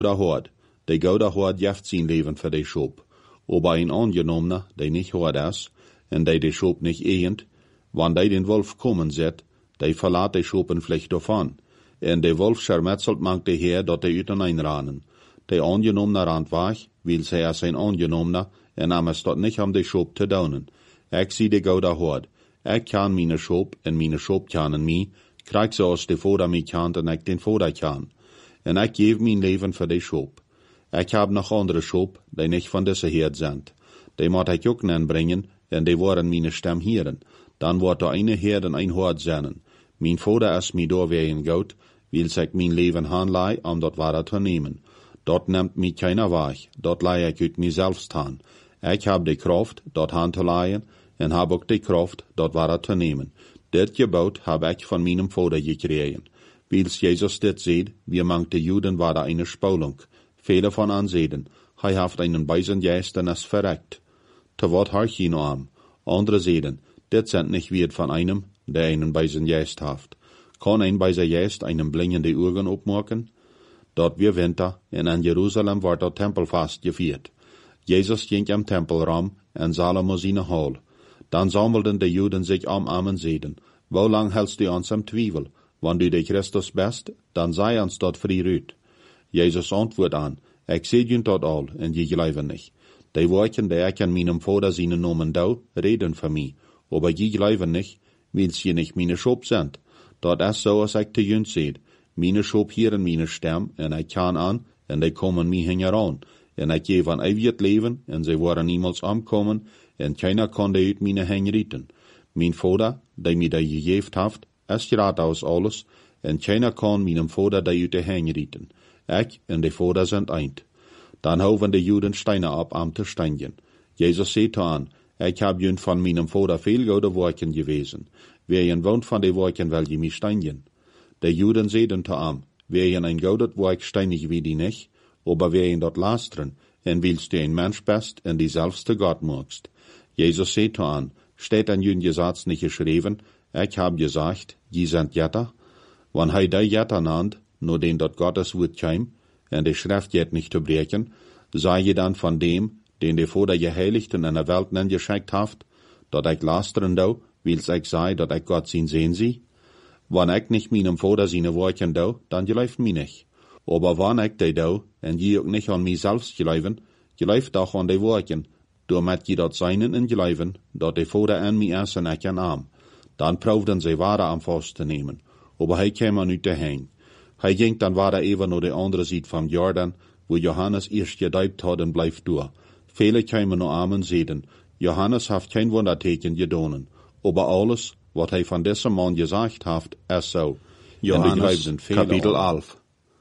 hoort. De gouda hoort jeft zijn leven voor de schop. Aber een aangenomene, die niet hoort is, en die de schop niet eent, wanneer die den wolf komen zet, die verlaat de schopen vlecht ervan. En de wolf schermetselt mangt de heer dat de uiteinandranen. De aangenomene rand weg, wil zij als een aangenomene, en namens dat niet om de schop te dounen. Ik zie de gouda hoort. Ik kan mijn schop, en mijn schop kanen mij, krijg zoals de vader mij kant en ik den vader kan. En ik geef mijn leven voor de schop. Ik heb nog andere schop, die niet van deze herd zijn. Die moet ik ook aanbrengen, en die worden mijn stem hieren. Dan wordt er eine herd en een hoort zijn. Mijn vader is mij doorwegen goud, wil ik mijn leven handlei om dat waar te nemen. Dat neemt mij keiner weg, dat lei ik uit mijzelf staan. Ik heb de kracht, dat hand te leien, en heb ook de kracht, dat waar te nemen. Dit gebouw heb ik van mijn vader gekregen. Wils Jezus dit zegt, wie mangt de Juden waren eine Spulung. Viele von ansehen, hij heeft einen beisen Geist en is verreckt. Te wat hart je nou am? Andere zeden, dit sind nicht wird von einem, der einen beisen Geist heeft. Kann ein beiser Geist einen blingende Augen opmaken? Dort wir Winter, en in Jerusalem wordt dat Tempelfest gevierd. Jezus ging am Tempelraum, en Salomo seine Hall. Dan sammelten de Juden sich am en zeiden, wo lang hältst du ons im Twijfel? Wann du de Christus bist, dan sei ons dat vrij uit. Jezus antwoordt aan, ik zeg je dat al, en je geloven niet. Die woorden die ik aan mijn vader zijn nomen dou, reden voor mij. Aber je geloven niet, wils je niet mijn schop zijn. Dat is zo als ik te je zeg. Mijn schop hieren mijn stem, en ik kan aan, en die komen mij heen aan. En ik geef aan eeuwig leven, en zij worden niemals omkomen, en keiner kan die uit mijn heen rieten. Mijn vader, die mij die gegeven heeft, is geraad aus alles, en keiner kan mijn vader die uit de heen rieten. Ik en de vader zijn eind. Dan houden de Juden steinen op om te stijgen. Jezus zei aan, ik heb jullie van mijn vader veel goede woorden gewezen. Wie je woont van de woorden wil je mij stijgen. De Juden zeiden te aan, wie je een gouden woord steinig wie die niet, aber wie je dat luisteren, en willst du een mens best en diezelfde God magst. Jezus zei te aan, steht in jullie Gesetz nicht geschreven, ik heb gezegd, je zijn jetter. Wanneer hij die jetter nannt, nur den dort Gottes Wort käm, en de Schrift jet nicht te breken, sei je dan van dem, den de Vader geheiligten in der Welt nen geschickt haft, dat ik lasteren dou, wils ik sei, dat ik Gott zien sehen zie? Wann ik nicht meinem Vader seine Worten dou, dan geläuft mi nicht. Aber wann ik die dou, en je ook nicht an mi selbst geläufen, geläuft auch an de Worten, doormet je dat seinen en geläufen, dat de Vader an mi is en ik an am. Dan proefden ze ware am vast te nemen, aber hij kwam aan uit de heen. Hij ging dan waar even naar de andere zijde van Jordan, wo Johannes eerst gedijpt had en blijft door. Vele kwamen naar am en zeiden, Johannes heeft geen wonderteken gedaan, aber alles, wat hij van deze man gezegd heeft, is zo. Johannes, Kapitel 11.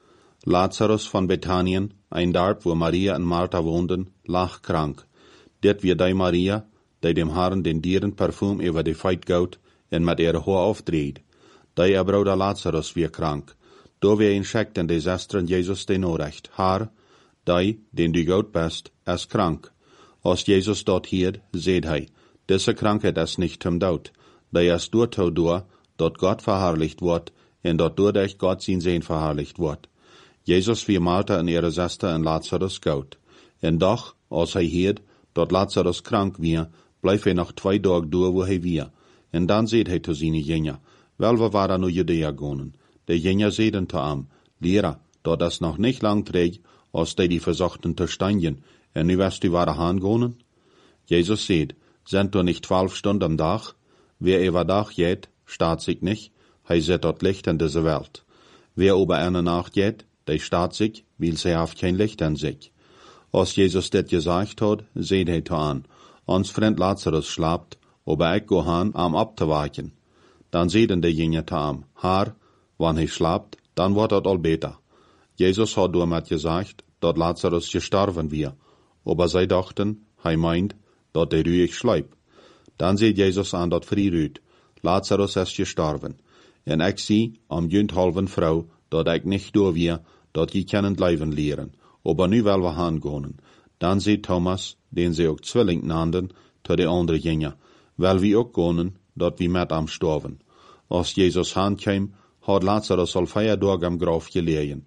Lazarus van Bethanien, ein Dorp, wo Maria en Martha woonden, lag krank. Dit weer die Maria, die dem Herrn den dieren parfum over de feit goud, en met ihre Haar aufdreht. Die bruder Lazarus weer krank. Door weer een schekt en de zesteren Jezus de norecht. Haar, die, den du goud best, is krank. Als Jezus dat hierd, zeed hij, deze krankheid is niet zum dood. Die is door, dat God verherrlicht wordt, en dat doordat God zijn zeen verherrlicht wordt. Jezus weer Martha en ihre zuster en Lazarus goud. En doch, als hij hierd, dat Lazarus krank weer, blijft hij nog 2 dagen door wo hij weer. En dan zeed hij te zijn Jünger, wel we waren naar Judea gaan. De Jünger zeiden te hem, Lehrer, dat is nog niet lang terug, als die verzochten te steigen, en nu wirst du waren gaan. Jezus zeid, sind du nicht 12 Stunden am Tag? Wer über Tag geht, staat sich nicht, hij zet dat Licht in deze Welt. Wer über eine Nacht geht, der staat sich, weil sie haft kein Licht in sich. Als Jezus dit gesagt hat, zeid hij te aan, ons vriend Lazarus slaapt, aber ik go han am abzuwaken. Dan zeiden de Jünger te hem, Haar, wann hij slaapt, dan wordt het al beter. Jezus had door met gezegd, dat Lazarus gestorven weer, aber zij dachten, hij meint, dat hij ruhig schleibt. Dan zei Jezus aan dat vrieruit, Lazarus is gestorven. En ik zie, om junthalven vrouw, dat ik niet door weer, dat je kennen leven leren, aber nu wel we gaan. Dan zei Thomas, den ze ook Zwilling nannten, te de andere Jünger, wel wie ook gaan, dat wie met am storven. Als Jezus haan kwam, had Lazarus al 4 dagen am Graf gelegen.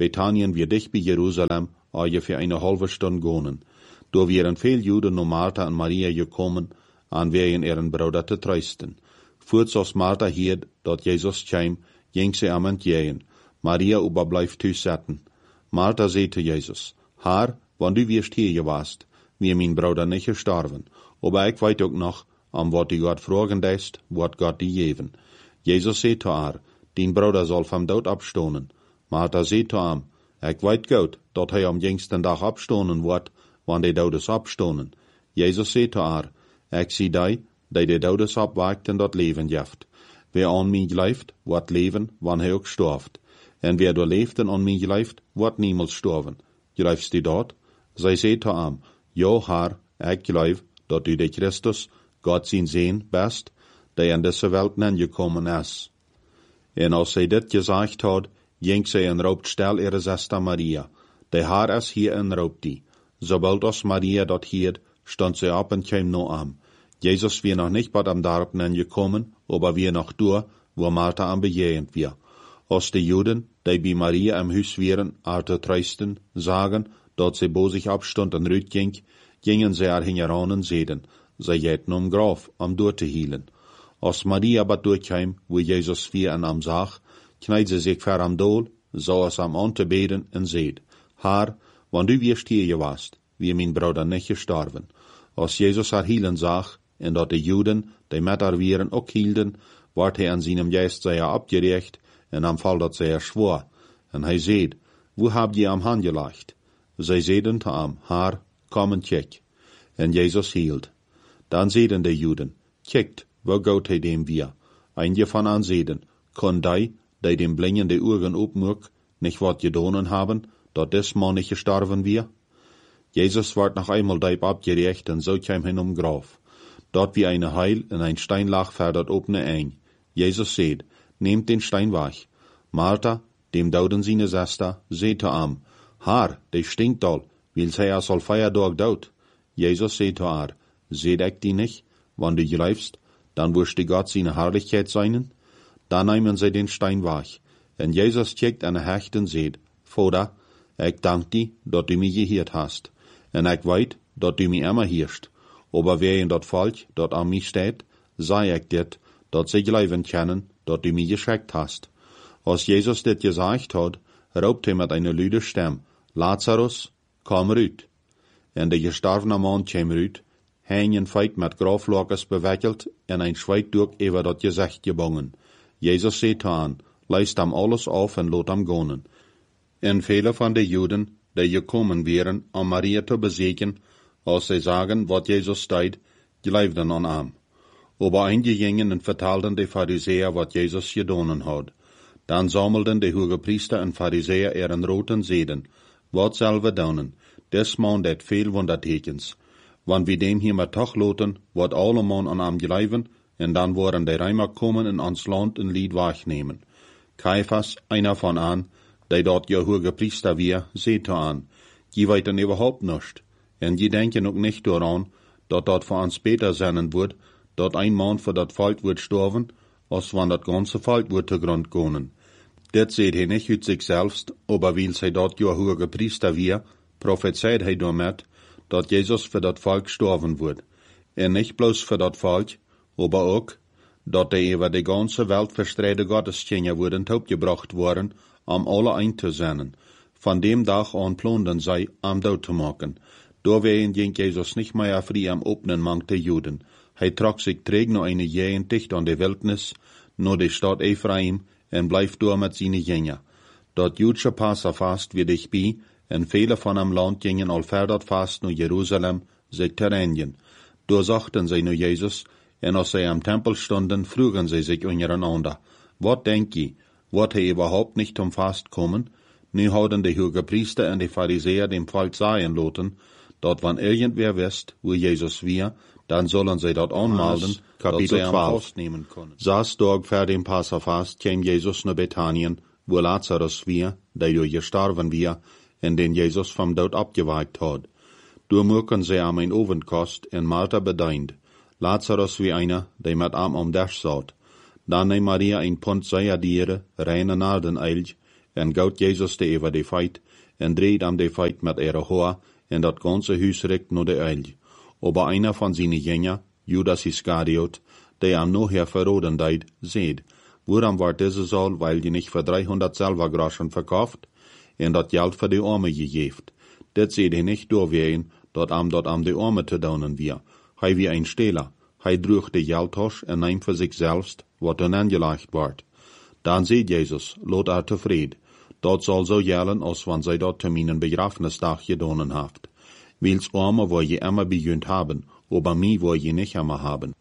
Bethanien wir dicht bei Jerusalem, ungefähr eine halbe Stunde gehen. Da wären viele Juden und Martha und Maria gekommen, an wegen ihren Bruder zu trösten. Voorts als Martha hier, dat Jesus kwam, ging sie am entgegen. Maria überbleibt thuisetten. Martha zei zu Jesus, Herr, wann du wirst hier gewast, wie mein Bruder nicht gestorben. Aber ich weet ook noch, wat du Gott fragen deist, wat Gott die geven. Jesus zei zu haar, dein Bruder soll vom Tod abstonen. Martha zei zu ihm, ich weet gut, dat hij am jüngsten Tag abstonen wird, wann die Todes abstonen. Jesus zei zu haar, ich zie die Todes abwagt en dat leven jeft. Wer an mij gelooft, wordt leven, wann hij ook storft. En wer door leeft en an mij gelooft, wordt niemals storven. Geloofst du dat? Zij zei zu ihm, ja, Herr, ich geloof, dat du de Christus, Gott zijn Zoon, bist, die in deze Welt gekommen is. En als zij dit gezegd had, ging zij en roopt stil ihre Schwester Maria. De Herr is hier en roopt die. Sobald als Maria dat hiert, stond zij op en kwam naar hem. Jesus wir noch nicht bei dem Dorf gekommen, aber wir noch durch, wo Martha am bejegend wir. Als die Juden, die bei Maria im Haus wären, zu trösten, sagen, dass sie bo sich abstund und rüt ging, gingen sie heran und sehen, sie jäten Graf, dort zu hielen. Als Maria aber durchkam, wo Jesus wir an am sag, kneit sie sich vor am Dol, so es am anzubeten und seht, Herr, wann du wirst hier gewast, wie mein Bruder nicht gestorben. Als Jesus hielen sag, en dat de Juden, die met haar wieren ook hielden, wordt hij aan zijn geest zeer abgerecht, en am Fall dat zeer schwor. En hij zeid, wo habt je am hand gelegt? Zij zeiden te hem, Herr, kom en kijk. En Jesus hield. Dan zeiden de Juden, kijkt, wo gaat hij dem wir? Einige van aan zeiden, kon die dem blinde Augen opmoek, nicht wat gedonen haben, dat des man nicht gestorben wir? Jesus wordt noch einmal diep abgerecht, en so kwam hij Graf. Dort wie eine Heil in ein Stein lag, fährt opne ein. Jesus seht, nehmt den Stein weg. Martha, dem dauden seine Schwester, seht am, Herr, der stinkt all, will sei soll Feiertag daut. Jesus seht haar, seht ich die nicht, wann du glaubst, dann wirst du Gott seine Herrlichkeit seinen. Dann nehmen sie den Stein weg. Und Jesus checkt an der Hecht und seht, Vater, ich dank dir, dass du mich gehört hast. Und ich weet, dass du mich immer hörst. Aber wer in dat Volk, dat an mich steht, sei ich dit, dat sie glauben können, dat du mich geschickt hast. Als Jesus dit gesagt hat, raubt er mit einer lüde Stimme, Lazarus, komm rüt. En der gestorbene Mann kam rüt, hängen feit mit Graflokes bewickelt, en ein Schweigtuch über dat Gesicht gebogen. Jesus seht an, leist am alles auf en lot am gonen. En viele von den Juden, die gekommen wären, um Maria zu besegen, als sie sagen, wat Jesus deed, geloofden an ihm. Aber einige gingen und vertelden die Pharisäer, wat Jesus gedonen had. Dann sammelten die Hogepriester und Pharisäer ihren roten Seden. Wat sollen wir donen? Des man det veel Wundertekens. Wann wir dem hier mit Tag loten, wat alle man an ihm geloven, und dann waren die Reimer kommen in ans Land ein Lied wegnehmen. Kaiphas, einer von an, der dort ja Hogepriester wir, seht an, die weiten überhaupt nicht. En die denken ook nicht daran, dat dat voor ons beter zijn wordt, dat ein Mann voor dat Volk wordt sterven, als wann dat ganze Volk wordt te grond gaan. Dit seht hij nicht uit sich selbst, aber weil zij dat ja hoge Priester wir, prophezeit hij damit, dat Jesus für dat Volk sterven wordt. En nicht bloß für dat Volk, aber ook, dat die über die ganze Welt verstreute Gottesdienste worden opgebracht worden, alle einzusenden. Von dem Tag an planten zij dood te maken. Doorwegen ging Jesus nicht mehr frei am openen Mang der Juden. Hij trok sich träg noch eine Gegend dicht an die Wildnis, nur die Stadt Ephraim, en bleif door mit seine Jünger. Dort jüdische Passafast wie dich bi, en viele von am Land gingen al verdert fast nach Jerusalem, sich terrenien. Dort sagten sie nur Jesus, en als sie am Tempel stunden, frugen sie sich untereinander, wat denk je, wat hij überhaupt nicht zum Fast kommen? Nu hadden die Hogepriester en die Pharisäer dem Volk sagen loten, dat wann irgendwer wisst, wo Jesus wir, dann sollen sie dort anmelden, Kapitel 12. Saß Tag vor dem Passafast kam Jesus nach Bethanien, wo Lazarus wir, der durch gestorben wir, en den Jesus vom Tod abgewagt hat. Durchmucken sie am ein Ofenkost en Martha bedeint, Lazarus wie einer, der mit am Dash satt. Dann nahm Maria ein Pfund Säuerdiere, reine Nardeneilch, en gout Jezus de over de feit, en dreht am de feit met ihre Haar, en dat ganze Huis rekt naar de uil. Aber einer von seinen Jünger, Judas Iskariot, der am nachher verroden deed, seht, woran war diese Saal, weil die nicht für 300 Silbergroschen verkauft, en dat Geld für die Arme gegeft. Det seht hij nicht doorween, dat am de Arme te daunen wir. Hij wie ein Stehler, hij droeg de Geldtasch en neemt für sich selbst, wat er angelegt wordt. Dan seht Jesus, lot er tevreden. Dat zal zo gellen, als wann zij dat te mijn begrafenisdag gedonen haft. Wils Arme wo je immer begünt haben, aber mi wo je nicht immer haben.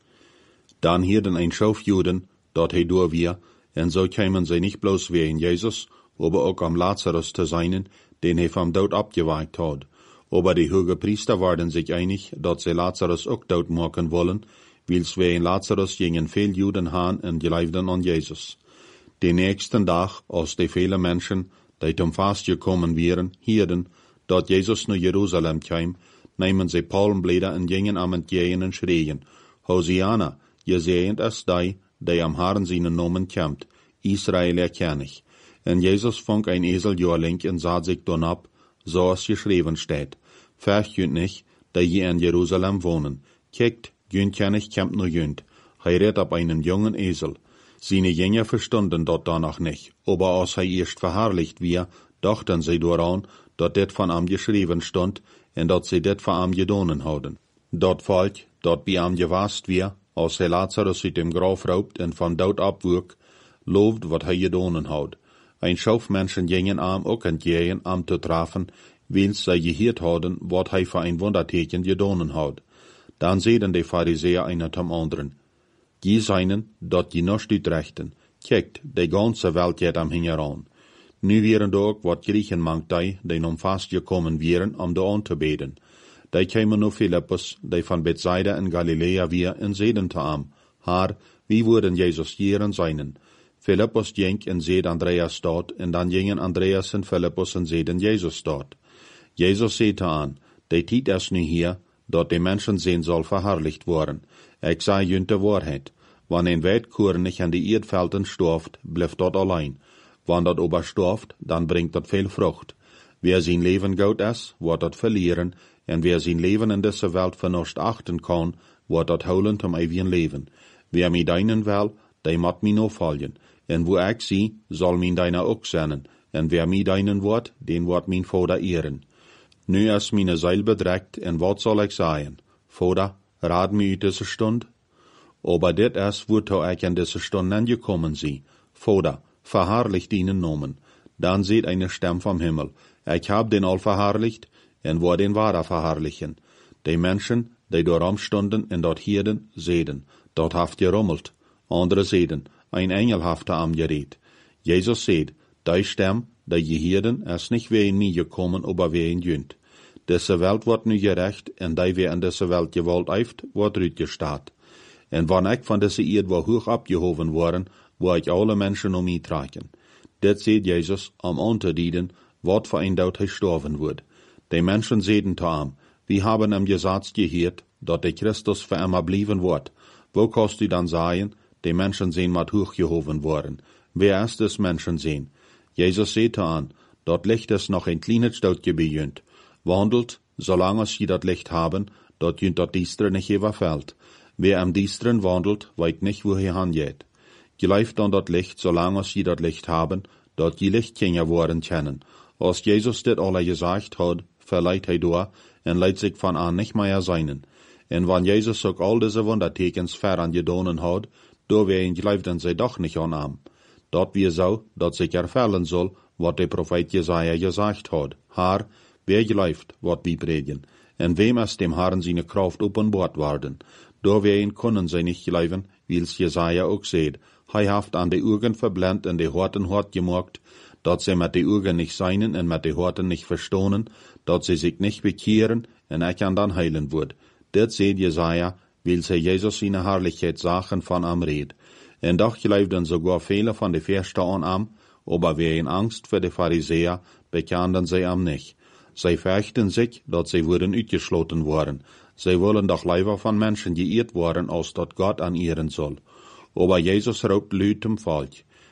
Dan hierden ein Schauf Juden, dat hij door wir, en so kämen zij nicht bloß wie in Jesus, aber auch am Lazarus te seinen, den hij vom Dood abgeweikt had. Aber die hoge Priester waren sich einig, dat sie Lazarus auch dood maken wollen, wils wie in Lazarus gingen veel Juden haan en geloofden an Jesus. Den nächsten Tag, als die viele Menschen, die zum Fast gekommen wären, hierden, dat Jesus naar Jerusalem kwam, nemen sie Palmblätter en gingen am entgegen en schreien, Hosiana, gesegend ist die am Herrn seinen Namen kämmt, Israel erkenn ich. En Jesus fang ein Eseljahrling en sah sich dann ab, so als geschrieben steht. Verchünt nicht, die je in Jerusalem wohnen. Kijkt, jünt kenn ich kämmt nur jünt. Hij redt ab einen jungen Esel. Seine Jünger verstunden dort danach nicht, aber als hij erst verherrlicht wir, dachten sie daran, dat dit von am geschrieben stond, en dat sie dit von am gedonen houden. Dat Volk, dat bei am gewast wir, als hij Lazarus uit dem Graf raubt en van dood abwurk, looft wat hij gedonen houd. Ein Schauf Menschen gingen am ook entgegen am te treffen, wils zij geheerd hadden, wat hij voor een wonderteken gedonen houd. Dan zeiden de Pharisäer einer zum anderen, die seinen, dat die nicht uitrechten. Kijkt, de ganze Welt geht am hingeran. Nu wären ook wat Griechen mangt die om vast gekommen wären, om de aan te beden. Die kämen nur Philippus, die von Bethsaida in Galiläa wir en zeden te am. Haar, wie wurden Jesus jeren seinen. Philippus ging en zed Andreas dort, en dan gingen Andreas en Philippus en zeden Jesus dort. Jesus sehte an, de tiet es nu hier, dat de Menschen sehen soll verherrlicht worden. Ich sei jünt Wahrheit. Wann ein Weidkuren nicht an die Erdfelden storft, bleibt dort allein. Wann dat aber storft, dann bringt dat viel Frucht. Wer sein Leben gut ist, wird dat verlieren, en wer sein Leben in dieser Welt vernuscht achten kann, wird dat holen zum ewigen Leben. Wer mi deinen will, der mat mi no folgen. En wo ich sie, soll min deiner ook sennen. En wer mi deinen wird, den wird min Vater ehren. Nu is meine Seil bedreckt, en wat soll ich sagen? Vater, raad mi uit deze stund? Aber dit is, woto ich in diese Stunde angekommen sie. Vater, verherrlicht ihnen Namen. Dann seht eine Stimme vom Himmel. Ich hab den all verherrlicht, en wo den wahrer verherrlichen. Die Menschen, die darum stunden en dort hierden, sehen, dort haft gerummelt. Andere sehen, ein Engel haft am geredet. Jesus seht, die Stimme, die gehirden, ist nicht wie in mir gekommen, aber wie in jünt. Diese Welt wird nu gerecht, en die wer in diese Welt gewollt heeft, wird uitgestaat. En wann ich von dieser Erde wo hoch abgehoven worden, wo ich alle Menschen um mich tragen. Dit seht Jesus, am unterdienen, wat für ein Dood gestorben wird. Die Menschen sehen am, wie haben am Gesetz gehört, dat der Christus für immer blieben wird. Wo kannst du dann sagen, die Menschen sehen mat hochgehoven worden? Wer ist des Menschen sehen? Jesus seht an, dort Licht ist noch ein kleines Stoutje bejünt. Wandelt, solange sie dat Licht haben, dort jünt dat Diestre nicht überfällt. Wer am Diestren wandelt, weet nicht, wo er hangeht. Geleift dann dat Licht, solange sie dat Licht haben, dort die Lichtkinder worden kennen. Als Jesus dit alle gesagt hat, verleiht hij door, en leidt sich von an nicht mehr seinen. En wann Jesus ook all diese Wundertekens veran gedonen hat, door wen geloofden zij doch nicht an am. Dat wir so, dat sich erfällen soll, wat der Prophet Jesaja gesagt hat. Haar, wer gelooft, wat wir predigen, en wem es dem Herrn seine Kraft openbaart worden. Door wen können sie nicht geloven, wils Jesaja ook seht. Hij haft an de Augen verblendt en de Horten hart gemacht, dat sie mit de Augen nicht seinen en mit de Horten nicht verstohnen, dat sie sich nicht bekehren en ich an dann heilen wird. Dit seht Jesaja, wils Jesus seine Herrlichkeit sachen von am red. En doch geloofden sogar viele von de Verstehen am, aber wer in Angst für de Pharisäer, bekannten sie am nicht. Sie fürchten sich, dat sie wurden uitgeschloten worden. Sie wollen doch lieber von Menschen geirrt worden, als dat Gott an ihren soll. Aber Jesus raubt Lüt im Volk.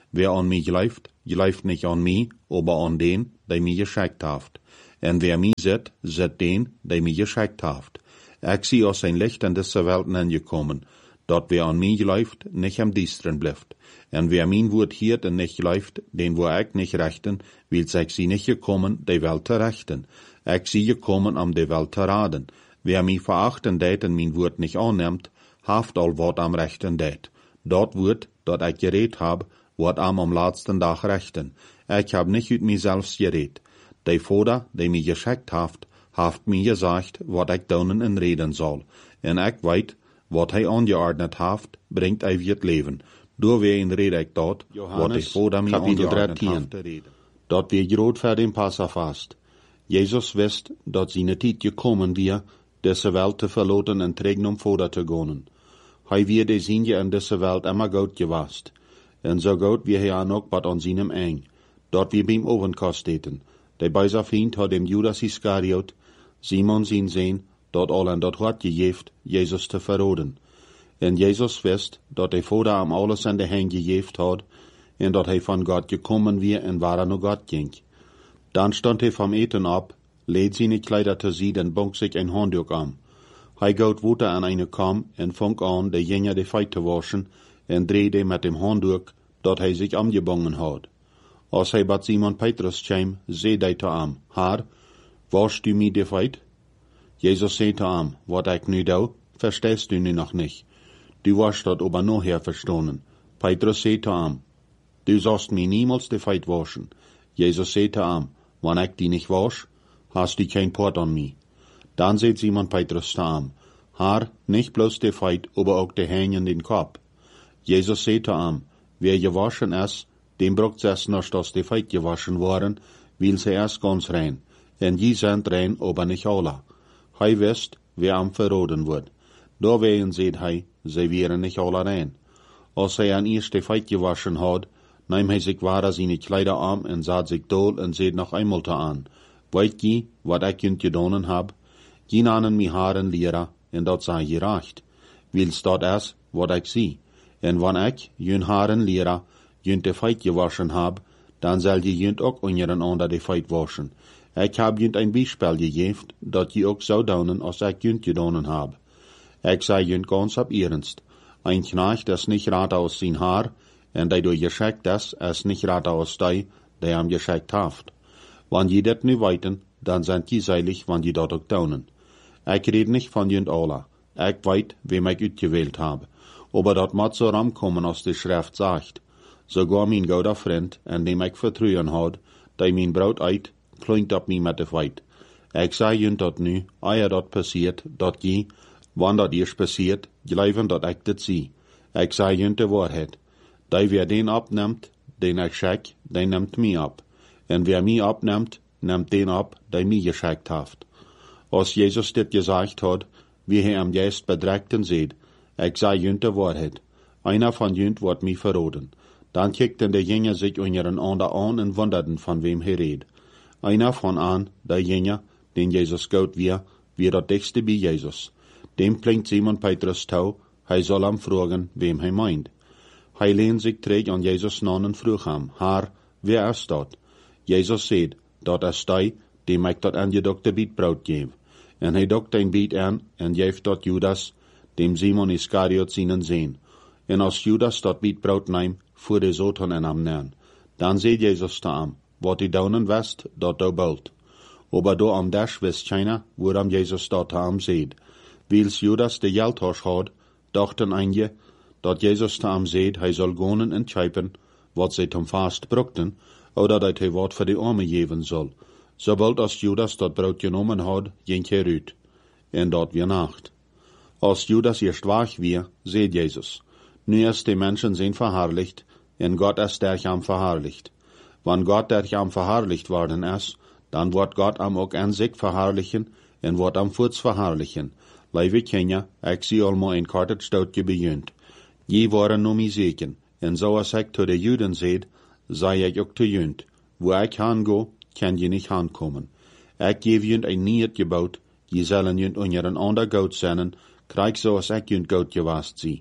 Wer an mich gelooft nicht an mich, aber an den, der mich geschickt haft. En wer mich zet den, der mich geschickt haft. Ich zie aus sein Licht in diese Welt angekommen, dort wer an mich gelooft, nicht am Dienstren bleibt. En wer mein Wort hiert en nicht gelooft, den wo ich nicht rechten, will ich sie nicht gekommen, die Welt zu rechten. Ich sie gekommen, um die Welt zu raden. Wer mich verachten det en mein Wort nicht annimmt, haft all wat am rechten det. Dort wird, dort ich geredet hab, wat am letzten Tag rechten. Ich hab nicht ut mich selbst geredet. Der Vater, der mich geschickt haft mir gesagt, wat ich donen en reden soll. En ich weet, wat hij angeordnet haft, bringt eeuwig Leben. Door wie in rede ik dat, wat de Vater mir angeordnet haft. Dat wir groot voor den Passafast. Jesus wist dat zijn tijd gekommen wir, deze Welt te verloten en terug Vater te gaan. Hij wie de Sinje in deze Welt immer goed gewast. En zo goed wie hij aan ook wat aan seinem eng. Dat wir beim Ovenkast eten. Der beiser Feind hat dem Judas Iskariot, Simon sein Sehn, dort allen dort hat gejeft, Jesus te verroden. En Jesus wist, dat der Vater am alles in de Hand gejeft hat, en dat hij van Gott gekommen wie en waar nur Gott ging. Dann stand hij vom Eten ab, lädt seine Kleider te ziet en bonk sich ein Handtuch an. Hij gaat weiter an eine Kam en fang an, de Jünger de Feit te waschen, en drehte mit dem Handtuch, dat hij sich angebongen hat. Als hij bat Simon Petrus kwam, zei hij te hem, Herr, wasch du mir de Feit? Jesus zei te hem, wat ik nu doe, verstehst du nu noch nicht. Du wirst dat aber nachher verstehen. Petrus zei te hem, du sollst mir niemals de Feit waschen. Jesus zei te hem, wann ich die nicht wasch, hast du kein Port an mich. Dann zei Simon Petrus te hem, Herr, nicht bloß de Feit, aber auch de Hänge in den Kopf. Jesus zei te hem, wer gewaschen ist, dem braucht es noch, dass die Feit gewaschen waren, will sie erst ganz rein. En die sind rein, aber nicht alle. Hij wisst, wer am verroden wird. Da wehen seht hij, sie wären nicht alle rein. Als hij an erst die Feit gewaschen hat, nahm hij sich wahrer seine Kleider an und sah sich doll und seht noch einmal an. Weet je, wat ik junt gedonen hab? Gien an mi Haaren leren, en dat sei gerecht. Wils dat es, wat ik zie. En wann ik, jun Haaren leren, junt de Feit gewaschen hab, dann soll je junt ook ongeren ander de Feit waschen. Ik hab junt ein Beispiel gegeven, dat je ook zou doen als ik junt gedonen hab. Ik zei junt ganz op ernst. Ein Knecht is nicht rat aus sein Haar, en die du geschickt is nicht rat aus die am geschickt haft. Wann je dat nu weiten, dann sind je seilig, wann je dat ook doen. Ik red nicht von junt alle. Ik weet, wem ik uitgewählt hab. Aber dat moet so ramkommen, als die Schrift sagt. Sogar mein guter Freund, an dem ich vertrauen had, die mein Braut eit, klingt op mij met de Feit. Ik zei junt dat nu, eer dat passiert, dat je, wann dat eerst passiert, geloven dat ik dat zie. Ik zei junt de waarheid. Die wer den abnimmt, den ik schik, die nimmt mij ab. En wer mij abnimmt, nimmt den ab, die mij geschickt haft. Als Jesus dit gesagt hat, wie hij am juist bedreigten seht, ik zei junt de waarheid. Einer von junt wordt mij verroden. Dann kickten de Jünger sich unseren ander an und wunderten, von wem hij redt. Einer von an, der Jünger, den Jesus gut wie dat dichtste bei Jesus. Dem klingt Simon Petrus tau, hij soll am fragen, wem hij meint. Hij lehnt sich träg an Jesus nan und frug ham, Herr, wer ist dat? Jesus seht, dat is die, dem ik dat angedokte Bietbraut geef. En hij dokt ein Biet an, en geeft dat Judas, dem Simon Iskariot seinen Sehn. En als Judas dat Bietbraut neem, fuhr de Satan en am nern. Dan seht Jesus te am, wat die daunen west, dat du bult. Aber do am Dash wist keiner, wo am Jesus dat am seht. Wils Judas de Geldtasch had, dachten einige, dat Jesus te am seht, hij soll gonen en tjeipen, wat sie zum Fast brukten, oder dat hij wat für die Arme geven soll. Sobald als Judas dat Brot genommen had, ging hij uit. En dat weer nacht. Als Judas erst wach weer, seht Jesus. Nu ist die Menschen sind verherrlicht, en Gott ist der am verherrlicht. Wann Gott der am verherrlicht worden ist, dann wird Gott am auch an sich verherrlichen, en wird am Furz verherrlichen. Leive Kenia, ich sie allemaal ein kartet stoutje bejunt. Je waren no mi seken, en so als ik to de Juden seht, sei ich ook te junt. Wo ich hango, kann je nicht hankommen. Ik geef junt ein Niet gebaut, je zullen junt unseren ander goud zennen, krijg so als ik junt goud gewast zie.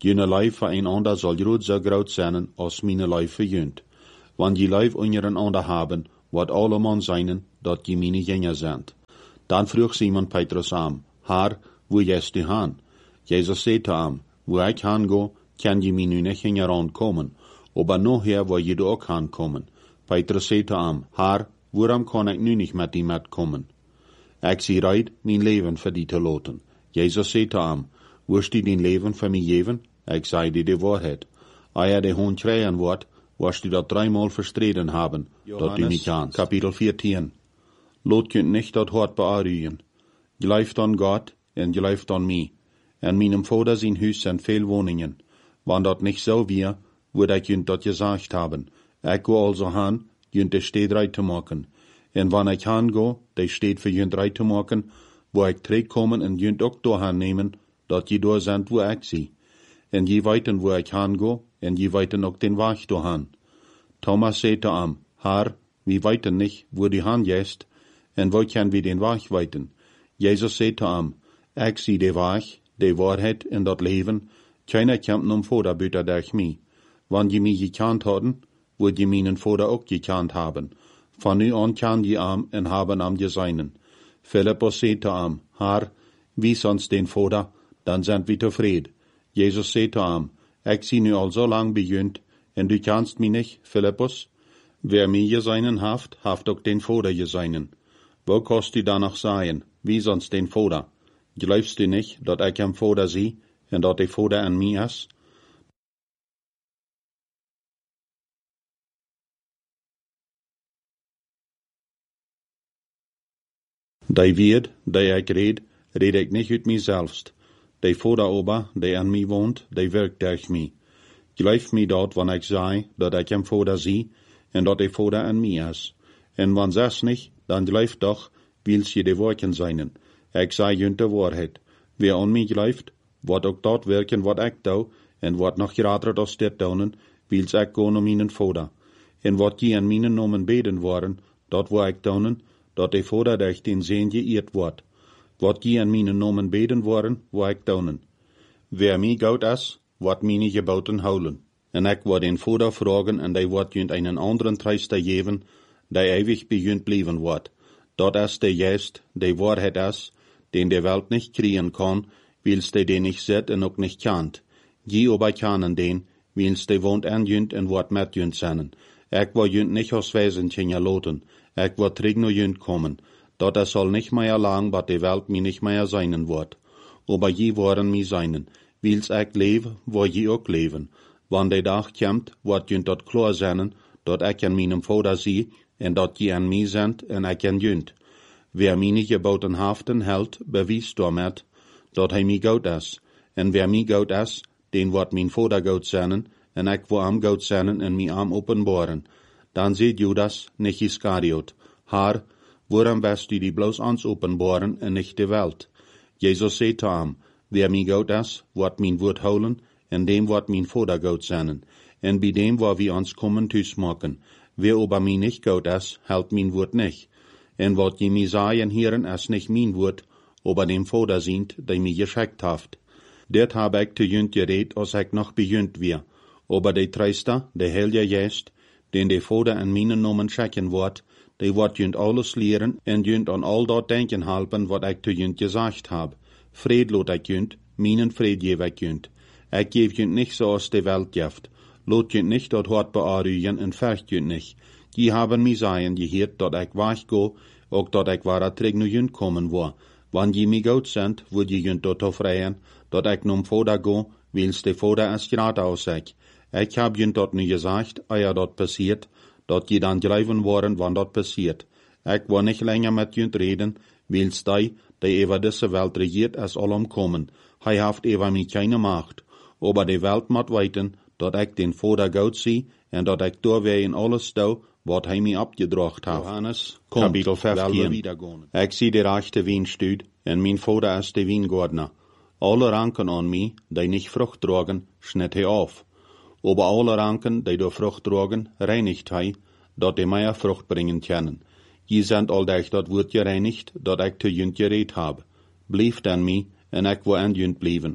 Jene lijf voor een ander zal groot zo groot zijn als mijn lijf voor junt. Want je lijf ondereinander hebben, wat allemaal zijn, dat je mijn jengen zijn. Dan vroeg Simon Petrus aan, Herr, wo gehst du han? Jezus zei te hem, wo ik han go, kan je mij nu niet in je aankomen, aber nachher wil je ook aankomen. Petrus zei te hem, Herr, waarom kan ik nu niet met die metkomen? Ik zie red mijn leven voor die te laten. Jezus zei te hem, wirst du dein leven voor mij geven? Ik zei dir de waarheid. Als de hond schreien wordt, wirst du dat 3 Mal verstreden haben, dat du niet kannst. Kapitel 14. Lot kunt nicht dat hart bearruien. Gelooft an Gott en gelooft an mij. En meinem Vater zijn huis zijn veel woningen. Wann dat nicht so wir, würde ich junt dat gesagt haben. Ich go also han, junt de steed reit te maken. En wann ich han go, de steed für junt reit te maken, wo ich terugkomen en junt ook doorhan nemen, dat je door zijn wo ik zie. En je weten wo ik han go, en je weten ook den Weg doorhan. Thomas zei te hem, Herr, we weten nicht, wo die han jest, en wo kan we den Weg weten? Jezus zei te hem, ik zie de Weg, de waarheid en dat leven, keiner komt Vader buiten durch mij. Wann je mij gekend hadden, wordt je mijn Vader ook gekend hebben. Van nu aan kan je am en hebben am je zijnen. Philippus zei te hem, Herr, wies ons den Vader, dan zijn we tevreden. Jezus zei te hem, ik zie nu al zo lang bejunt, en du kannst mij niet, Philippus? Wer mij je zijnen haft ook den Vader je zijnen. Wo kost du dan nog zeggen, wies ons den Vader? Geloofst du nicht, dat ik hem Vader zie, en dat de Vader aan mij is? Die Word, die ik red ik niet uit mijzelfst. De Vader ober, die aan mij woont, die werkt durch mij. Geloof mij dat, wanneer ik zei, dat ik hem Vader zie, en dat de Vader aan mij is. En wanneer zes niet, dan geloof toch, wils je de werken zijn. Ik zei junt de waarheid. Wie aan mij gelooft, wordt ook dat werken wat ik doe, en wordt nog grater als dit doen, wils ik gaan om mijn Vader. En wat je aan mijn namen beden worden, dat wil ik doen, dat de Vader durch den Zeen geëerd wordt. Wat je aan mijn namen beden worden, wil ik doen. Wer mij goud is, wordt mijn geboten houden. En ik wil den Vader vragen, en hij wordt junt einen anderen Tröster geven, die ewig bij junt blijven wordt. Dat is de Geest, de waarheid is, den de Welt nicht kriegen kann, wils de den nicht zet en ook nicht kent. Je aber kennen den, wils de woont en junt en wordt met junt zijn. Ik wil junt nicht als Wesentchen loten, ik wil terug naar junt komen. Dat es soll nicht mehr lang, wat de Welt mir nicht mehr sein wordt. Aber je worden mi zijn, wils ik leef, wo je ook leven. Wann de dag komt, wordt junt dat klar zijn, dat ik aan mijn Vader zie, en dat je aan mij zendt, en ik aan junt. Wer meine geboten haften hält, bewijst damit, dat hij mij goud is. En wer mij goud is, den wordt mijn Vader goud zijn, en ik wil am goud zijn en mij am openbaren. Dan zei Judas, nicht Iskariot, Herr, waarom wirst du die bloos ans openbaren en nicht de Welt? Jezus zei te hem, wer mij goud is, wordt mijn woord houden, en dem wordt mijn Vader goud zijn. En bij dem waar we ons komen thuis maken. Wer aber mij nicht goud is, hält mijn woord nicht. En wat je mij sagen hieren, is nicht mijn woord, aber dem Vader sind, der mij geschickt haft. Dit heb ik te junt gereed, als ik nog bejunt weer. Aber de Tröster, de Heilige Geest, den de Vader in mijn namen schicken wordt, die wordt junt alles leren en junt aan al dat denken helpen, wat ik te junt gezegd heb. Vrede lot ik junt, mijn vrede geef ik junt. Ik geef junt nicht so als de Welt geeft. Lot junt nicht dat hart bearruien en vergt junt nicht. Die haben mij zeggen geheerd dat ik weggo, ook dat ik waar terug naar junt komen wil. Wann je mij goud zendt, wil je junt dat vrijen, dat ik naar Vader go, wils de Vader is graad aus ik. Ik heb junt dat nu gezegd, als dat passiert, dat je dan geloven worden, wann dat passiert. Ik wil niet langer met junt reden, wils die over deze Welt regiert, is allom komen. Hij heeft over mij keine Macht. Aber de Welt moet weten, dat ik den Vader goud zie, en dat ik doorwee in alles doe, wat hij mij opgedracht heeft. Johannes, Kapitel 15. Ik zie de rechte wijnstuid, en mijn Vader is de wijngaardner. Alle ranken aan mij, die niet vrucht dragen, schnitt hij af. Aber alle ranken, die door vrucht dragen, reinigt hij, dat die meer vrucht brengen kunnen. Je zijn al durch dat woord gereinigt, dat ik te junt gereed heb. Blijf dan mij, en ik wil aan junt blijven.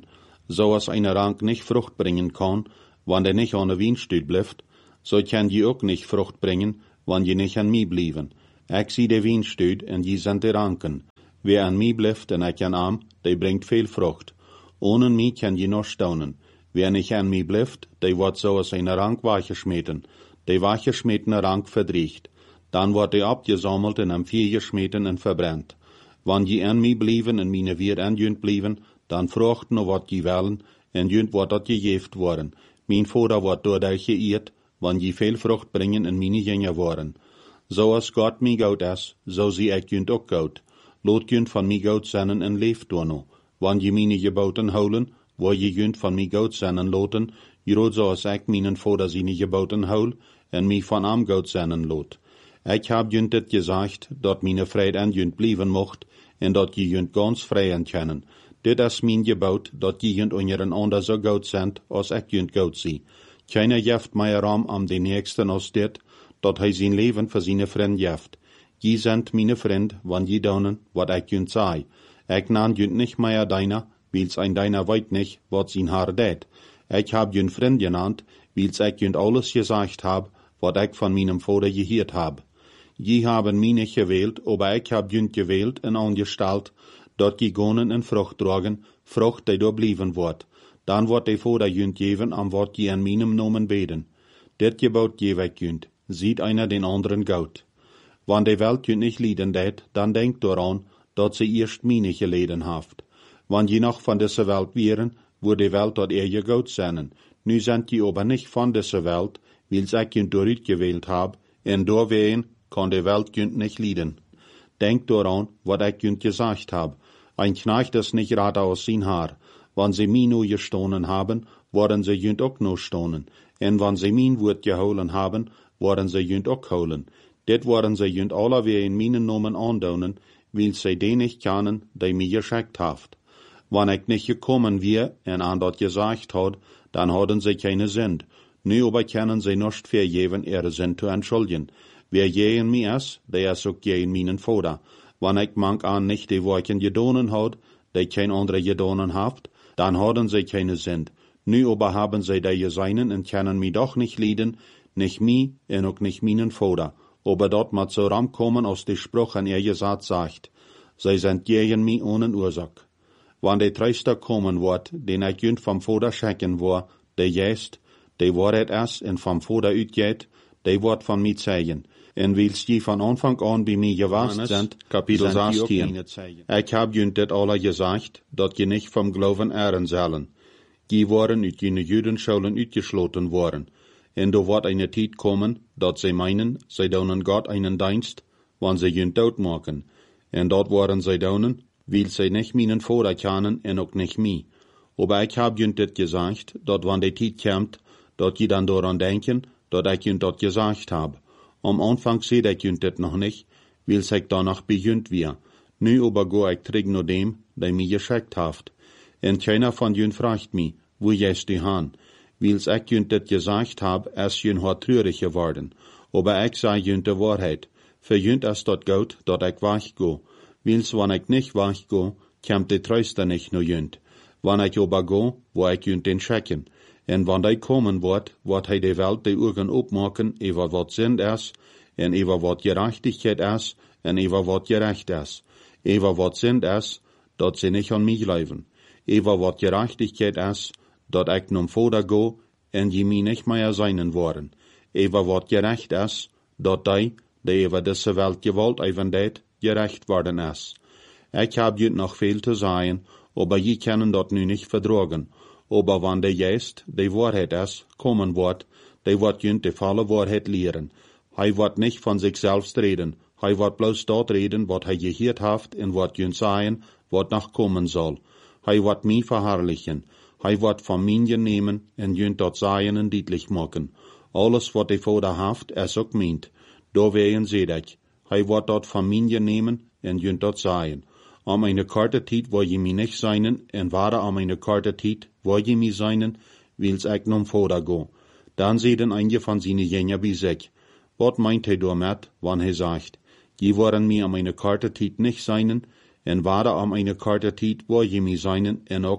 so als eine Rank nicht Frucht bringen kann, wann der nicht an der Wienstüt bleibt, so kann je auch nicht Frucht bringen, wann je nicht an mir blieben. Ich zie de Wienstüt en je sind de Ranken. Wer an mir bleibt en ich an am, der bringt viel Frucht. Ohne mich kann je noch staunen. Wer nicht an mir bleibt, der wird so als eine Rank weichgeschmeten. Der weichgeschmetene Rank verdriecht. Dann wird der abgesammelt en am Vier geschmeten en verbrennt. Wann je an mir blieben en meine wir an jünt blieben, dann fruchten no wat je wollen, en jünt wordt dat gejeft worden. Mijn Vater wordt door dat geëerd, wann je veel Frucht bringen en meine Jünger worden. So als Gott mij goud is, so zie ik jünt ook goud. Laat jünt van mij goud zijn en leeft door no. Wann je meine geboten houden, waar je jünt van mij goud zijn en loten, je zo als ik mijn Vater zijn geboten houd, en mij van am goud zijn en loot. Ik heb jünt het gezegd, dat meine vrede aan jünt blijven mocht, en dat je jünt ganz vrij kennen. Dit is mijn gebod, dat je jünt onder een ander zo goud zijn, als ik jünt goud zie. Keiner jeft mij ram am de nächsten als dit, dat hij zijn leven voor zijn vriend jeft. Je zijn mijn vriend, wann je doen, wat ik jünt zei. Ik naan jünt nicht meer deiner, wils ein deiner weet nicht, wat zijn haar deed. Ik heb jünt vriend genannt, wils ik jünt alles gezegd heb, wat ik van mijn Vater gehoord heb. Je haben mij nicht gewählt, aber ik heb jünt gewählt en angesteld, dat je gonen en Frucht dragen, Frucht die door blijven wordt. Dan wordt de Vater jünt geven, am wat je an meinem Namen beten. Dit gebod geef ik jünt, ziet einer den anderen goud. Wann de Welt jünt nicht lieden deed, dan denkt daran, dat ze eerst meine geleden haft. Wann je noch van deze Welt wären, wordt de Welt dat je goud zijn. Nu sind je aber nicht van deze Welt, wils ik jünt dooruit gewählt heb, en doorween kan de Welt jünt nicht lieden. Denkt daran, wat ik jünt gesagt heb. Ein Knecht ist nicht rat aus sein Haar. Wann sie mir nur gestohlen haben, worden sie jünt auch nur stohlen. En wann sie mein Wort geholen haben, worden sie jünt auch holen. Dit worden sie jünt alle weer in meinen Namen andonen, weil sie den nicht kennen, die mir geschickt haft. Wann ich nicht gekommen wär, en an dat gesagt hat, dann hadden sie keine Sünd. Nu aber können sie nicht vergeben, ihre Sünd zu entschuldigen. Wer je in mir ist, der ist auch je in meinen Vater. Wann ich manch an nicht die Worten gedonen hat, die kein andere gedonen haft, dann hadden sie keine Sünd. Nu aber haben sie die Geseinen und können mich doch nicht lieden, nicht mi und auch nicht meinen Vater. Aber dort mat so ramkommen aus de Spruch an ihr gesagt sagt, sie sind gegen mich ohne Ursache. Wann der Tröster kommen wird, den ich jünt vom Vater schenken war, der jest, der Wahrheit ist und vom Vater utgeht, der wird von mir zeigen. En wils die van Anfang an bij mij geweest zijn, Kapitel 16. Ik heb jünt dit alle gezegd, dat je nicht vom Glauben ehren zullen. Die waren uit jene Judenschulen uitgesloten worden. En da wordt eine Tijd kommen, dat zij meinen, zij doen Gott einen Dienst, wann zij jünt dood maken. En dat worden zij doen, weil zij nicht meinen Vater kennen en ook nicht mij. Aber ik heb jünt dit gezegd, dat wann die Tijd komt, dat je dan daran denken, dat ik jünt dat gezegd heb. Am Anfang seht ich jünt dit noch nicht, weil ich danach bejünt wir. Nu aber go ich träg nur dem, der mir geschickt haft. En keiner von jünt fragt mich, wo jest die han? Weils ich jünt dit gesagt hab, es jünt hat trürig geworden. Aber ich sei jünt de Wahrheit. Für jünt es dort gut, dat ich wach go. Weils wann ich nicht wach go, kämmt de Tröster nicht nur jünt. Wann ich aber go, wo ich jünt den checken. En wann hij komen wordt hij de Welt de Augen opmaken over wat Sünd is, en over wat Gerechtigkeit is, en over wat gerecht is. Over wat Sünd is, dat ze niet aan mij leven. Over wat Gerechtigkeit is, dat ik nom Vater go, en je mij niet meer zijn worden. Over wat gerecht is, dat hij, die over deze Welt gewalt even deed, gerecht worden is. Ik heb je nog veel te zeggen, aber je kunnen dat nu niet verdragen. Aber wann der Geist, die Wahrheit ist, kommen wird, der wird jünt die volle Wahrheit lehren. Hij wird nicht von sich selbst reden, hij wird bloß dort reden, wat hij gehört haft, und wird jünt sagen, wat noch kommen soll. Hij wird mich verherrlichen, hij wird von mir nehmen, und jünt dort sagen und deutlich machen. Alles, wat die Vater haft, ist auch meint. Da wehen seht ich. Hij wird dort von mir nehmen, und jünt dort sagen. Am eine korte Tijd wo je mij nicht seinen, en ware am eine korte Tijd wo je mij seinen, wils ik nom Vater go. Dan zeiden einige van zijn Jünger bij zich. Wat meint hij damit, wann hij sagt, je worden mij am eine korte Tijd nicht seinen, en ware am eine korte Tijd wo je mij seinen, en ook,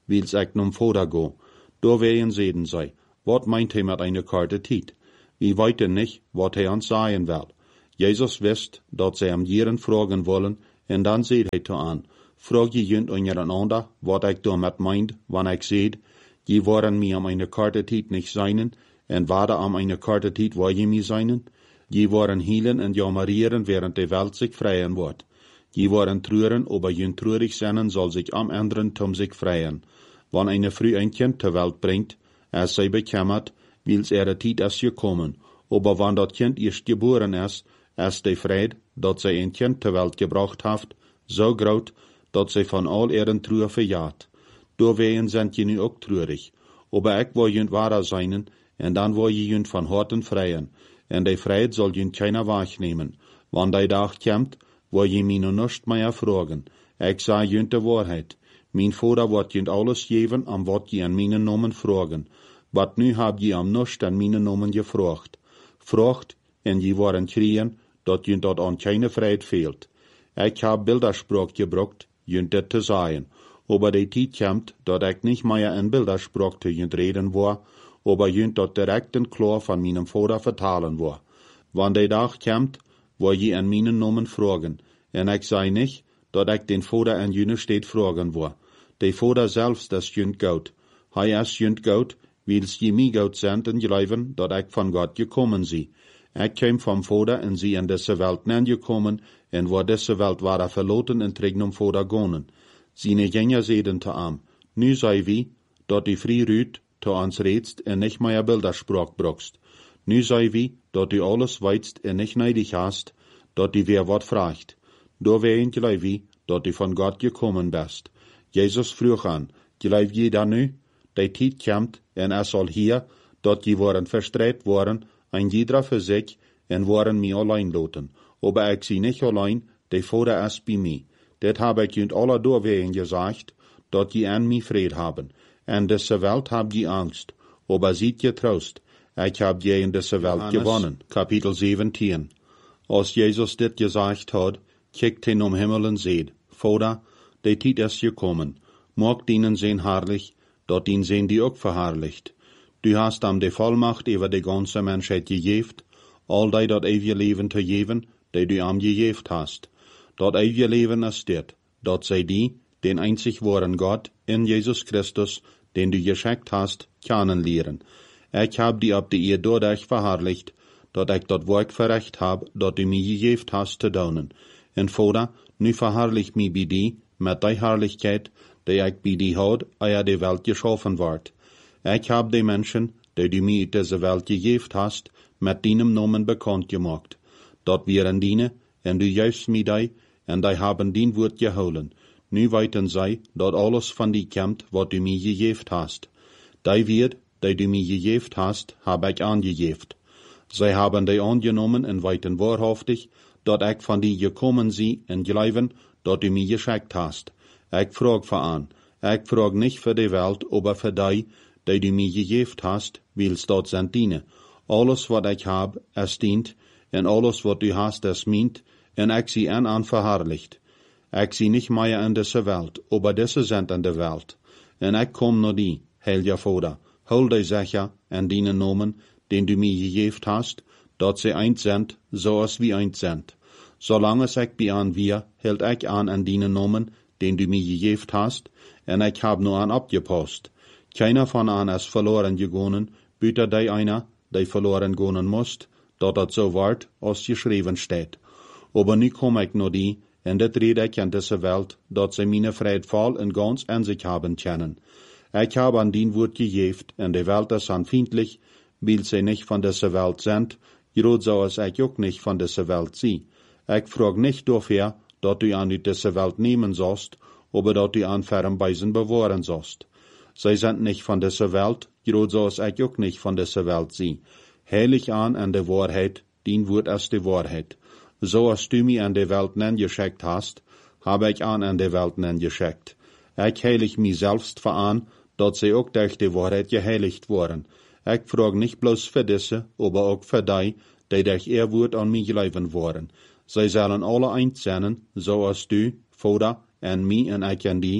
wils ik num Vader go. Door weien zeden zij, wat meint hij met eine korte tijd? Wir weten nicht, wat hij ons sagen will. Jesus wist, dat zij hem jeren vragen wollen, en dan zei hij te aan, frag je junt ondereinander, wat ik damit meint, wanneer ik zei, je waren mir am eine korte tijd nicht seinen, en wade am eine korte tijd waar je mi seinen? Je waren hielen en jammerieren, während de Welt sich freien wordt. Je waren treuren, aber jün treurig seinen soll sich am anderen tum sich freien. Wann eine früh ein Kind zur Welt bringt, als zij bekämmert, wils tijd is gekommen. Aber wann dat Kind erst geboren ist, ist de Fried, dat zij ein Kind zur Welt gebracht haft, so groot, dat zij von all ihren Trauer verjaht. Doorwegen sind je nu ook treurig. Aber ik wil jün wahrer seinen, en dan wil je jün von Horten freien. En de Fried soll jün keiner wahrnehmen. Wann de Dag kommt, wil je mi nu nicht mehr fragen. Ik sag jün de Wahrheit. Mein Vater wird jün alles geben, am wat je an meinen Namen fragen. Wat nu hab je am nicht an meinen Namen gefragt. Fragt, en je waren kriegen, dat jün dat an keine Fried fehlt. Ik hab Bildersprach gebraucht, jün dit te sagen. Aber die Zeit kommt, dat ik nicht mehr in Bildersprach te jün reden war, aber jün dat direkt en klar von meinem Vater vertalen war. Wann der Dag kommt, wo je an meinen Namen fragen, en ik sei nicht, dat ik den Vater an jüne steht fragen war. Der Vater selbst ist jün Gott. Hij ist jün Gott, wils je mi Gott sind en geloven, dat ik von Gott gekommen sie. Ik kwam vom Vater en sie in deze Welt gekommen, en wo deze Welt war verloten en trignum Vater gonen. Sine Jünger seden te am. Nu sei wie, dat die free rüt, te ons redst en nicht mehr Bildersprach brauchst. Nu sei wie, dat du alles weißt en nicht neidig hast, dat du wer wat fragt. Do wein gelei wie, dat du von Gott gekommen bist. Jesus vroeg an, gelei je dan nu? Die Tijd kommt, en es soll hier, dat je waren verstreit worden, ein jeder für sich, en waren mi allein loten. Aber ich sie nicht allein, der Vater ist bei mir. Det hab ich jünd alle doorwegen gesagt, dat je an mi Fried haben. En diese Welt hab je Angst, aber seid je Trost. Ich hab je in diese Welt gewonnen. Kapitel 17. Als Jesus dit gesagt hat, kijkt hij om Himmel en seht, Vater, de tijd is gekommen. Mag dienen zijn herrlich, dat dien zijn die ook verherrlicht. Du hast am de Vollmacht über die ganze Menschheit gegeft, all die dat eeuwige Leben te geven, die du am gegeft hast. Dat eeuwige Leben ist dit, dat zij die, den einzig wahren Gott, in Jesus Christus, den du geschickt hast, kennenlernen. Ich hab die ab die ihr dadurch verherrlicht, dat ich dat Werk verrecht hab, dat du mir gegeft hast te daunen. En Vater, nu verherrlich mi bei die, mit die Herrlichkeit, die ich bei die had, eer die Welt geschaffen ward. Ich hab die Menschen, die du mir in diese Welt gegeben hast, mit deinem Namen bekannt gemacht. Dat wären diene, en du juist mi die, en die haben dien Wort geholen. Nu weiten zij, dat alles von die kommt, wat du mir gegeben hast. Die Wort, die du mir gegeben hast, hab ich angegeben. Zij haben die angenommen en weiten wahrhaftig, dat ich von die gekommen sie, en glauben, dat du mir geschickt hast. Ich frag für an. Ich frag nicht für die Welt, aber für die du mir gegeben hast, wils dat sind diene. Alles, wat ich hab, es dient, en alles, wat du hast, es meint, en ich sie an verherrlicht. Ich sie nicht mehr in diese Welt, aber diese sind in der Welt. En ich komm nur die, heiliger Vater, hol die sicher en dienen Namen, den du mir gegeben hast, dat sie eins sind, so als wie eins sind. Solange ich bei an wir, hält ich an dienen Namen, den du mir gegeben hast, en ich hab nur an abgepasst. Keiner von an ist verloren gegangen, büter die einer, die verloren gehen musst, dat so ward, als geschrieben steht. Aber nu komm ich nur die, en dit red ich in diese Welt, dat sie meine Friedfall en ganz an sich haben können. Ich hab an dien Wort gegeben, en die Welt ist anfindlich, weil sie nicht von dieser Welt sind, gerot so als ich auch nicht von dieser Welt sie. Ich frag nicht dafür, dat du an diese Welt nehmen sollst, aber dat du an ferm Beisen bewahren sollst. Sie sind nicht von dieser Welt, gerot so als ich auch nicht von dieser Welt sie. Heilig an der Wahrheit, dien Wort ist die Wahrheit. So als du mich an der Welt geschickt hast, habe ich an der Welt geschickt. Ich heilig mich selbst an, dat sie auch durch die Wahrheit geheiligt worden. Ich frag nicht bloß für diese, aber auch für die durch ihr Wort an mich glauben worden. Sie sollen alle eins sein, so als du, Vater, en mich en ich en die,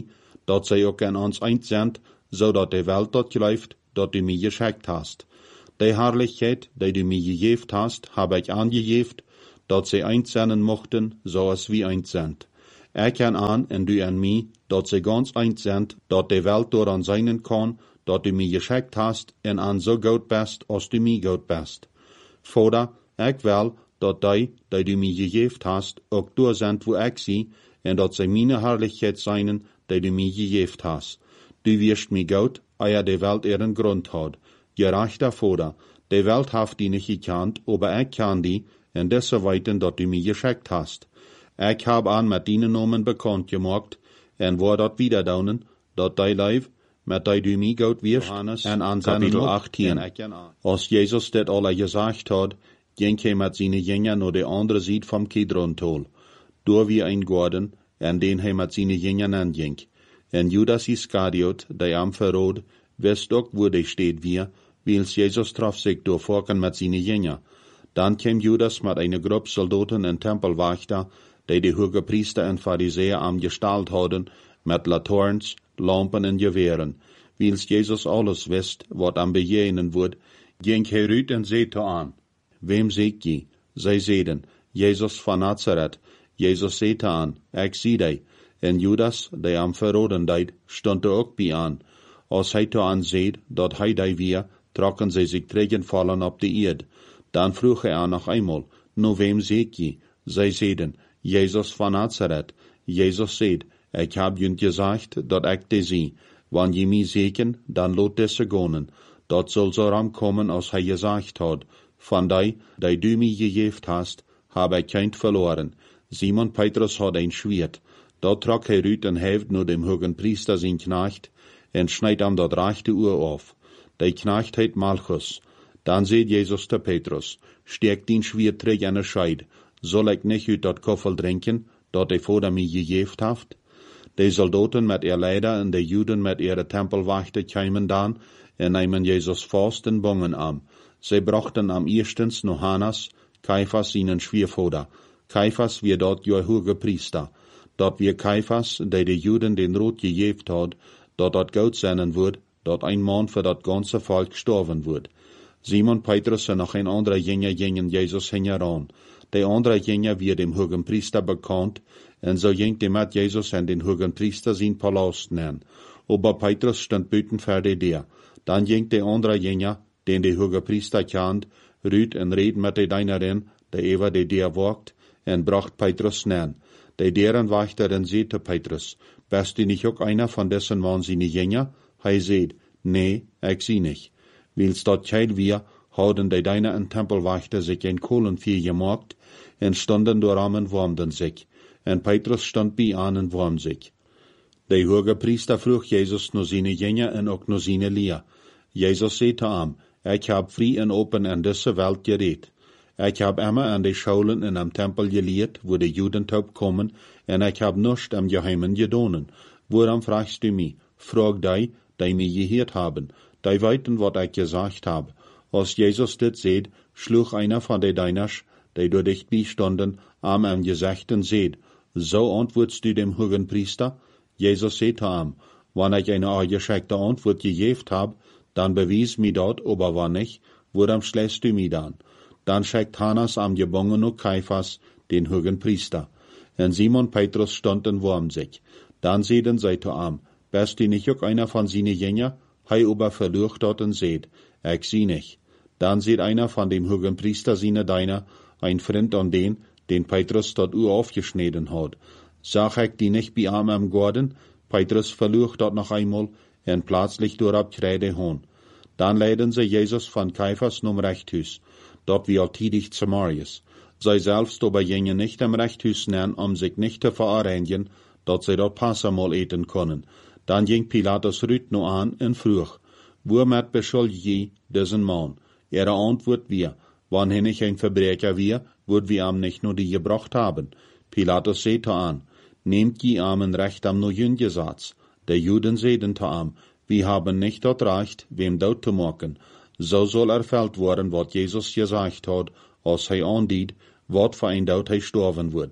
dat zij ook aan ons eindzend, zodat de Welt dat geläuft, dat du mij geschenkt hast. Die Herrlichkeit, die du mij gegeven hast, heb ik aangegeven, dat zij eindzenden mochten, zoals wie eindzend. Ik aan en du aan mij, dat zij ganz eindzend, dat de Welt door aan zijn kan, dat du mij geschenkt hast, en aan zo goed best, als du mij goed best. Vader, ik wil, dat die du mij gegeven hast, ook doorzend wo ik zie, en dat zij mijn Herrlichkeit zijn, die du mij gegeven hast. Du wirst mij goed, eer de Welt ihren Grund had. Gerechter Vader, de Welt heeft die niet gekend, aber ik kan die, en deze weten dat du mij geschenkt hast. Ik heb aan met die namen bekend gemaakt, en waar dat wieder daunen, dat die leef, met die du mij goed wirst, en aan kapitel 18. Als Jezus dit alle gezegd had, ging hij met zijn jünger naar de andere zijde vom Kidron-tal, door wie een garden, en den hij met zijn jüngern aanging. En Judas Iscariot, die am verrood, wist ook wo de steht wir, wils Jesus traf zich door volken met zijn jünger. Dan kwam Judas met een groep soldaten en tempelwachter, die de hoge priester en fariseer am gestalt hadden, met latorns, lampen en geweren. Wils Jesus alles wist, wat am bejenen wordt, ging hij uit en zei te aan. Wem ziet je? Zij zeiden, Jezus van Nazareth. Jezus zei te aan, ik zie die. En Judas, die am verroden deed, stond er ook bij aan. Als hij te aan zei, dat hij die weer, trokken zij zich vallen op de eerd. Dan vroeg hij aan nog eenmaal, nu wem ziet je? Zij zeiden, Jezus van Nazareth. Jezus zei, ik heb jullie gezegd, dat ik die zie. Wanneer je mij zeken, dan laat deze gaan. Dat zal zo ram komen, als hij gezegd had. Van die du mij gegeven hast, heb ik geen verloren. Simon Petrus had een schwert. Dat trok hij uit en heeft naar dem hogen priester zijn knecht, en snijdt hem dat rechte oor af. Die knecht heet Malchus. Dan zei Jezus te Petrus, steek die schwert terug in de scheid. Zal ik niet uit dat koffel drinken, dat de Vader mij gegeven heeft? De soldaten met ihr leider en de Juden met ihre tempelwachten kwamen dan, en nemen Jezus vast en bongen am. Zij brachten am eerstens nog Hannas, Caiphas seinen Schwiegervater. Caiphas wie dort jo hoge Priester. Dat wie Caiphas, die de Juden den Rot gegeven had, dat goud zijn wordt, dat een man voor dat ganze Volk gestorven wordt. Simon Petrus en nog een andere Jünger gingen Jezus hinteraan. De andere Jünger wie dem hogen Priester bekannt, en so ging de met Jezus en den hogen Priester zijn Palast nen. Aber Petrus stond buiten voor de deur. Dan ging de andere Jünger, den de hoge Priester kent, ruut en reed met de dienerin, die over de deur wacht, en bracht Petrus nen. De deurenwachterin zei te Petrus, bist du nicht ook einer van dessen man seine Jünger? Hij zei, nee, ik zie niet. Wils dat keil wir, hadden de Diener en tempelwachter zich een kolenvuur gemaakt, en stonden daarom en warmden zich. En Petrus stond bij aan en warm zich. De hoge priester vroeg Jezus naar zijn Jünger en ook naar zijn leer. Jezus zei te hem, ik heb vrij en open in deze welt gereed. Ik heb immer aan de scholen en am tempel geleerd, wo de Juden top komen, en ik heb nichts am Geheimen gedonen. Waarom fragst du mij? Frag die mij gehoord hebben. Die weten wat ik gezegd heb. Als Jezus dit zei, sloeg einer van de Dieners, die door dichtbij stonden, am gezicht en zei, zo antwoordst du dem hogen Priester? Jezus zei te hem, wanneer ik een aangeschikte antwoord gegeven heb, dan bewijs mij dat, aber wanneer niet, waarom schlägst du mij dan? Dan schickt Hannas am gebongenen Caiphas, den hogen Priester. En Simon Petrus stond en warm zich. Dan zeiden zij te hem, bist du nicht ook einer van seine Jünger? Hij aber verlucht dat en zeid, ik zie nicht. Dan zeid einer van dem hogen Priester seine Diener, ein Vriend an den Petrus dat u aufgeschneden had. Zag ik die nicht bij am Garten? Petrus verlucht dat nog einmal, en plötzlich doorop kreide hon. Dan leiden ze Jezus van Caiphas nom Rechthuis, dat wie altidig Samarius. Zij selbst aber gingen nicht am Rechthuis nen, sich nicht te vereinigen, dat zij dat Passamal eten können. Dan ging Pilatus Rüt no an en vroeg, woermet beschuldigt je diesen Mann? Ihre Antwort wir, wann ich ein Verbrecher wir, würd wir am nicht nur die gebracht haben. Pilatus sagte an, nehmt je am ein Recht am no Jüngesatz. Der Juden seiden te am, wir haben nicht dat Recht, wem dood te maken. So soll erfüllt worden, wat Jesus gesagt hat, als hij aandiet, wat voor een dood hij sterven wird.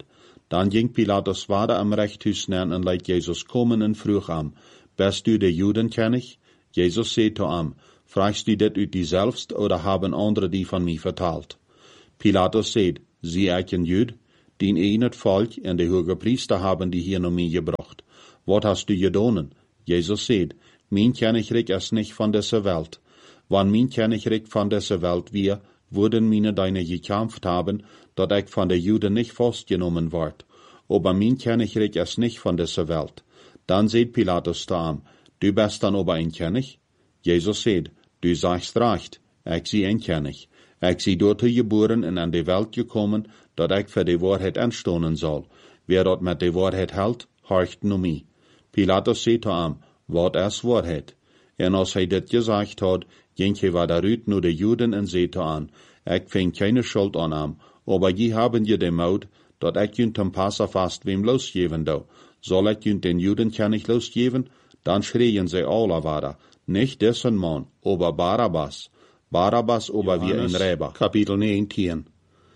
Dan ging Pilatus weiter am Rechthuis neer en liet Jezus komen en vroeg hem, bist du de Judenkönig? Jezus zei zu ihm, fragst du dit uit diezelfst, oder haben andere die van mij vertaald? Pilatus zei, zie ik een Jud? Dien een het volk en de hoge priester haben die hier naar mij gebracht. Wat hast du gedaan? Jezus zei, mijn Königreich is nicht van deze Welt. Wann mijn Königreich van deze Welt wir, würden meine deine gekämpft haben, dat ich von der Juden nicht festgenommen ward. Aber mein Königreich ist nicht von dieser Welt. Dann sagt Pilatus zu ihm, du bist dann aber ein König? Jesus sagt, du sagst recht, ich sie ein König. Ich sie dort geboren und an die Welt gekommen, dat ich für die Wahrheit anstoßen soll. Wer dort mit der Wahrheit hält, horcht nur mich. Pilatus sagt zu ihm, wat ist Wahrheit? Und als hij dit gesagt hat, ging hij weer daaruit naar de Juden en zei te aan, ik vind keine Schuld aan hem, aber je haben je de moed, dat ik junt hem Passafast wem losgeven dou. Soll ik junt den Judenkönig losgeven? Dan schreien sie alle weiter, nicht dessen Mann, aber Barabbas. Barabbas aber wie ein Räber. Kapitel 19.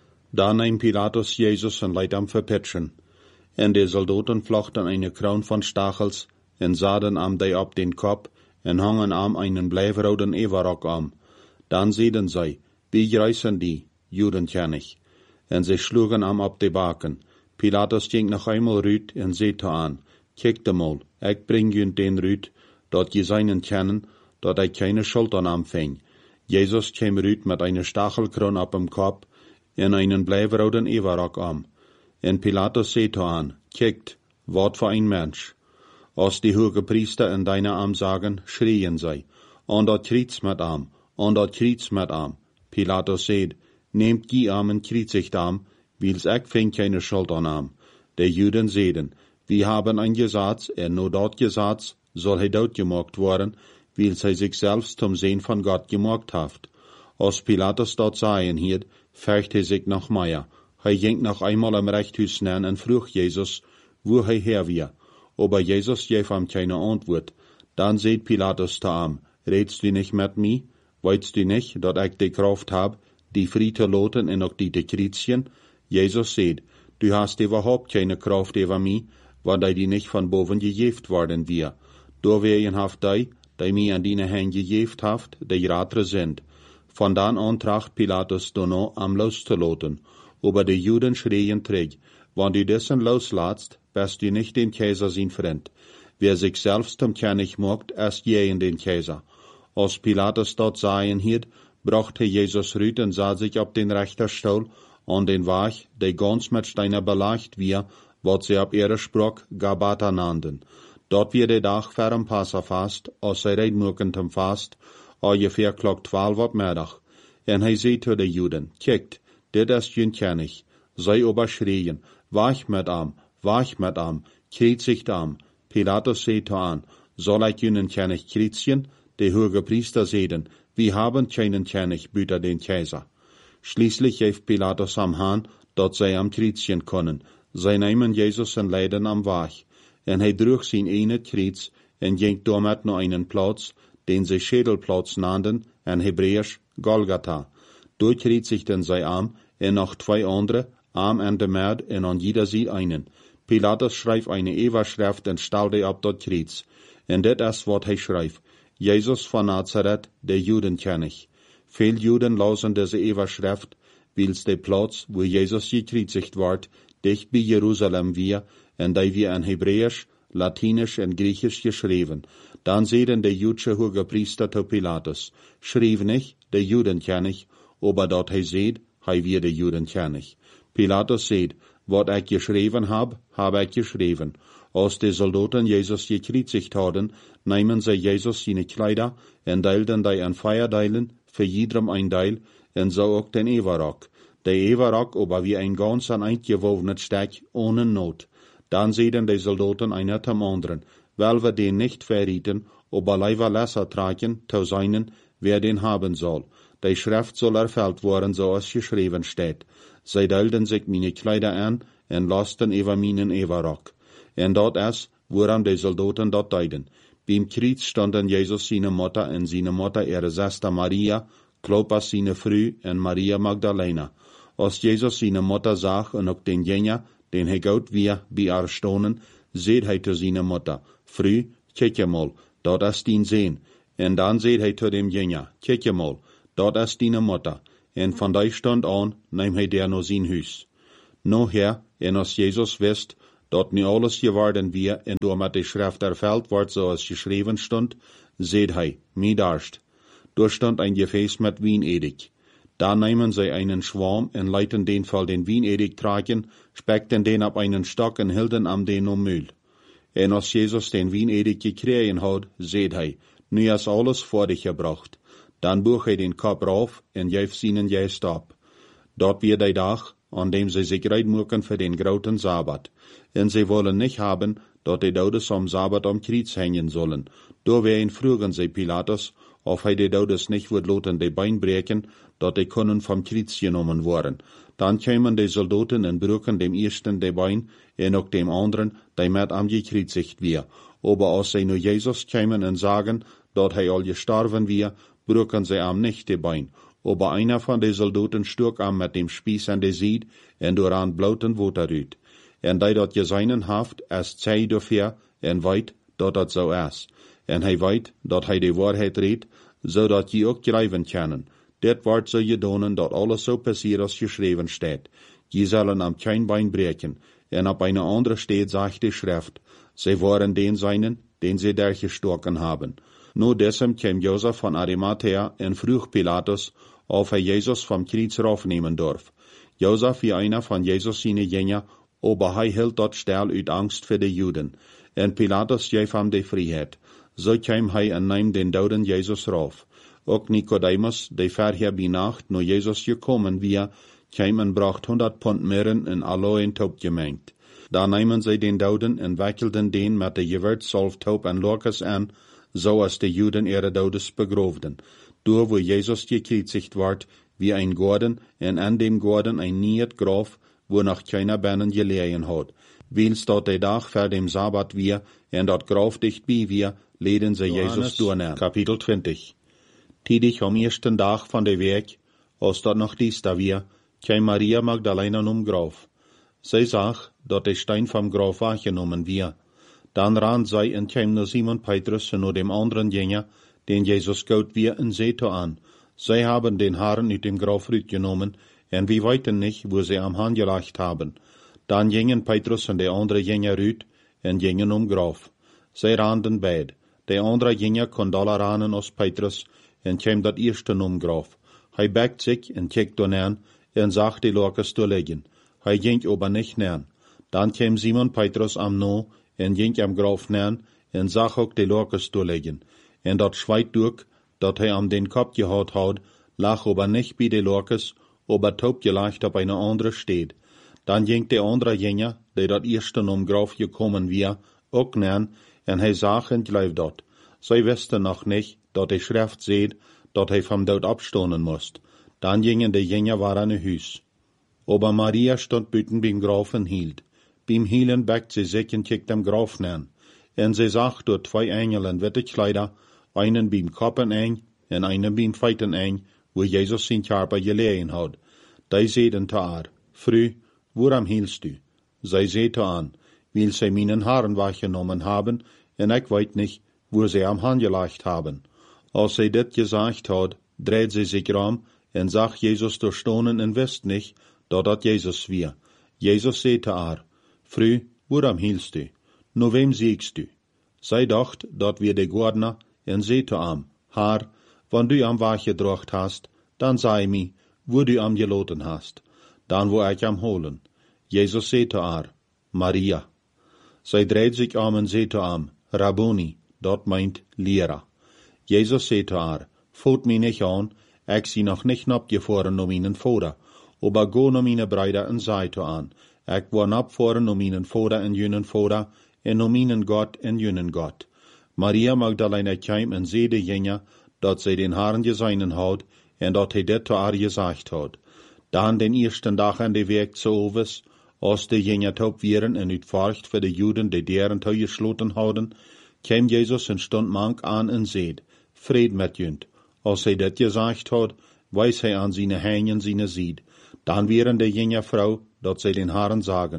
Da nahm Pilatus Jesus en leidt hem verpitschen. En de soldaten vlochten eine Kroon van Stachels, en zaden hem die op den Kopf, en hangen am einen blijfroden Everrock am. Dan zeiden zij, wie reissen die, Judenkönig? En sie schlugen am op de baken. Pilatus ging noch einmal rüt en zei aan, kijk de mal, ik bring junt den rüt, dat je seinen kennen, dat ik keine Schuld an am fing. Jesus kwam rüt met eine Stachelkroon op hem Kopf, en einen blijfroden Everrock am. En Pilatus zei aan, kijkt, wat voor ein Mensch. Als die hoge Priester in deine Arm sagen, schrien sie, und dat kriets met am, und dat kriets met am. Pilatus zei, nehmt die Arm en kriezigt am, wils ik vind keine Schuld an am. De Juden zeiden, wir haben ein Gesetz, en nur dat Gesetz soll hij doodgemaakt worden, wils hij sich selbst zum Sehen von Gott gemaakt haft. Als Pilatus dat sagen hielt, fürcht hij sich noch mehr. Hij ging noch einmal am Rechthuis neer en vroeg Jesus, wo hij her wir. Aber Jesus gab ihm keine Antwort. Dann sagt Pilatus zu ihm, redst du nicht mit mir? Weißt du nicht, dass ich die Kraft hab, die frei zu lassen und auch die zu kreuzigen? Jesus sagt, du hast überhaupt keine Kraft über mich, weil die nicht von boven gegeben worden wir. Doorwegen haft die mir an deine Hände gegeben haft, die Ratere sind. Von dann an tracht Pilatus danach am loszulassen. Aber die Juden schreien träg, wenn du dessen loslässt, bist du nicht den Kaiser sein Freund. Wer sich selbst zum König macht, ist gegen den Kaiser. Als Pilatus dort sagen hielt, brachte Jesus rüt und sah sich auf den Richterstuhl an den Weg, der ganz mit Steiner belegt wir, was sie ab ihrer Sprache Gabata nannten. Dort wird der Tag vor dem Passafast, als sie reitmuckend am Fast, ungefähr klock 12 ab Mittag. Und er sagt zu den Juden, kijkt, dit ist jün König. Sei aber schreien, wach mit am, kreuzigt am. Pilatus sagt an, soll ich jünen König kreuzigen? Die hohe Priester sagen, wir haben keinen König, büter den Kaiser. Schließlich gab Pilatus am Hahn, dort sie am kreuzigen können. Sie nehmen Jesus und leiden am Weg. Und er trug sein eine Kreuz und ging damit noch einen Platz, den sie Schädelplatz nannten, in Hebräisch Golgatha. Dort kreuzigten sie am, und noch zwei andere, am an der Merd und an jeder Seite einen. Pilatus schreibt eine Überschrift und stellte ab dort Kreuz. Und das ist, was er schreibt. Jesus von Nazareth, der Judenkönig. Viele Juden lasen diese Überschrift, weil der Platz, wo Jesus gekreuzigt wird, dicht bei Jerusalem wir, und da wir in Hebräisch, Latinisch und Griechisch geschrieben. Dann sehen der jüdische hohe Priester zu Pilatus, schrieb nicht der Judenkönig, aber dort er seht, er wird der Judenkönig. Pilatus sagt, was ich geschrieben habe ich geschrieben. Als die Soldaten Jesus gekreuzigt hatten, nahmen sie Jesus seine Kleider und teilten die in Feierdeilen, für jedem ein Teil, und so auch den Everrock. Der Everrock aber wie ein ganz an eingewobenes Stück, ohne Not. Dann sehen die Soldaten einer zum anderen, weil wir den nicht verrieten, aber leider lesser tragen, zu seinen, wer den haben soll. Die Schrift soll erfüllt worden, so es geschrieben steht. Sie teilten sich meine Kleider an und lasten über meinen Everrock. Und dort ist, woran die Soldaten dort deuten. Beim Kreuz standen Jesus seine Mutter und seine Mutter ihre Schwester Maria, Klopas seine Frau und Maria Magdalena. Als Jesus seine Mutter sah und auch den Jünger, den hij goud weer bij haar stonen, zeed hij te zijn Mutter, Frü, kijk je mal, dat is dien zeen. En dan zeed hij te dem jenja, kijk je mal, dat is dien Mutter. En van die stond aan, neem hij der naar zijn huis. Nou her, en als Jezus wist, dat nu alles geworden weer, en door met de schrift erveld wordt zoals geschreven stond, zeed hij, mij darst. Door stond ein Gefäß met Wienedig. Da nemen zij einen Schwarm en leiten den voll den Wienedig tragen, spekten den op einen Stock en hielden am den om Mühl. En als Jezus den Wienedig gekregen had, zeed hij, nu is alles voor dich gebracht. Dan boog hij den kop rauf en geef zijnen geest op. Dat weer die dag, an dem zij zich reid maken voor den groten Sabbat. En zij wollen niet hebben, dat de Dodes am Sabbat am Kreuz hängen sollen. Doorwegen vroegen zij Pilatus, of hij de Dodes niet would laten de Bein breken, dat die kunnen vom Kreuz genomen worden. Dan kwamen de Soldaten en broken dem eersten de Bein, en ook dem anderen, die met am gekreuzigt weer. Aber als zij nu Jezus kwamen en zagen, dat hij al gestorven weer, broken zij am nicht de Bein. Aber einer von de Soldaten stuk am met dem Spieß an de Sied, en dooraan blouten Water uit. En die dat gezeinen haft, es zei dafür, en weet dat dat zo is. En hij weet dat hij de waarheid redt, zodat je ook schrijven kunnen. Dit wordt zo gedaan, dat alles zo passiert als geschreven staat. Je zullen am kein Bein breken. En op eine andere steht sagt de Schrift, zij waren den seinen, den sie der gestoken haben. Nu desem kwam Josef van Arimathea en vroeg Pilatus, of hij Jezus vom Kreuz raufnehmen dorf. Josef wie einer von Jesus seine Jünger, aber hij hield dat stel uit Angst voor de Juden. En Pilatus geef hem de vrijheid. Zo kwam hij en nam den doden Jezus rauf. Ook Nicodemus, de verher bij nacht, nu Jezus gekommen weer, kwam en bracht 100 pond mirren en aloe taub gemengt. Da namen zij den doden en wekkelden den met de gewürzsalf taub en lorkes aan, zoals de Juden ihre Dodes begroofden. Door wo Jezus gekreuzigt wordt, wie ein Gordon, en an dem Gordon ein niet Graf, wo noch keiner Bennen gelegen hat. Wils dat de dag voor dem Sabbat weer, en dat Graf dichtbij weer, leden ze Jezus doornaam. Kapitel 20. Tidig am ersten dag van de week, als dat nog diesta weer, kwam Maria Magdalena Graf. Zij zag dat de Stein vom Graf wahrgenommen weer. Dan ran zij en kwam naar Simon Petrus en naar dem anderen Jünger, den Jesus goud weer en zeete aan. Zij hebben den Haaren uit dem Graf uitgenomen, en wie weten niet, wo sie am Hahn gelegt haben. Dan gingen Petrus en de andere Jünger uit, en gingen Graf. Zij randen beid. De andere Jünger kon alle ranen als Petrus, en kwam dat eerste Graf. Hij bekt zich en kijkt doornaan, en zag de lorkes doorliggen. Hij ging aber nicht naan. Dan kwam Simon Petrus am no, en ging am Graf naan, en zag ook de lorkes doorliggen. En dat schweit durch, dat hij am den Kopf gehad had, lag aber nicht bij de lorkes, aber taub gelegt op eine andere steed. Dan ging de andere Jünger, die dat eerste Graf gekommen weer, ook naan, en hij zag en geloof dat. Zij wisten nog niet, dat de schrift zeed, dat hij vom dood opstonen moest. Dan gingen de Jünger waren naar huis. Aber Maria stond buiten beim Graf en hield. Beim hielen bekt sie sich en kijkt dem Graf naan. En zij zag door 2 engelen witte kleider, einen beim Koppen eng, en einen beim Feiten eng, wo Jesus zijn Körper gelegen had. Die zeiden te haar, Frü, waarom hielst du? Zij zei te aan, weil zij mijn Haaren wahrgenommen haben, en ik weet niet, wo sie am Hahn gelegt haben. Als zij dit gesagt had, dreht sie sich rum, en zag Jesus durchstonen en wist nicht, dat Jesus weer. Jesus zei te haar, Frü, waarom hielst du? Nu wem siegst du? Zij dacht, dat wir de Gordner, en zei te am, haar, wann du am Wach gedrocht hast, dan zei mi, wo du am geloten hast. Dan wo ik am holen. Jesus zei te haar, Maria. Zij dreht sich en zei te am, Rabboni, dat meint Lehrer. Jesus zei te haar, voet mi nicht an, ik zie nog nicht napgefahren om ihnen Vater, aber go om ihnen Brüder en zei te aan, ik war napfahren om ihnen Vater en jünen Vater, en om ihnen Gott en jünen Gott. Maria Magdalena kwam en zei de Jünger, dat zij den Haaren gezeinen had, en dat hij dit te haar gezegd had. Dan den eersten dag aan de week zo overs, als de Jünger taub wieren en uitvarcht voor de Juden, die deren te gesloten houden, kwam Jezus en stond mank aan en zeid, Vrede met junt. Als hij dit gezegd had, wees hij aan zijn hängen zijn zied. Dan wieren de Jünger vrouw, dat zij den Haaren zagen.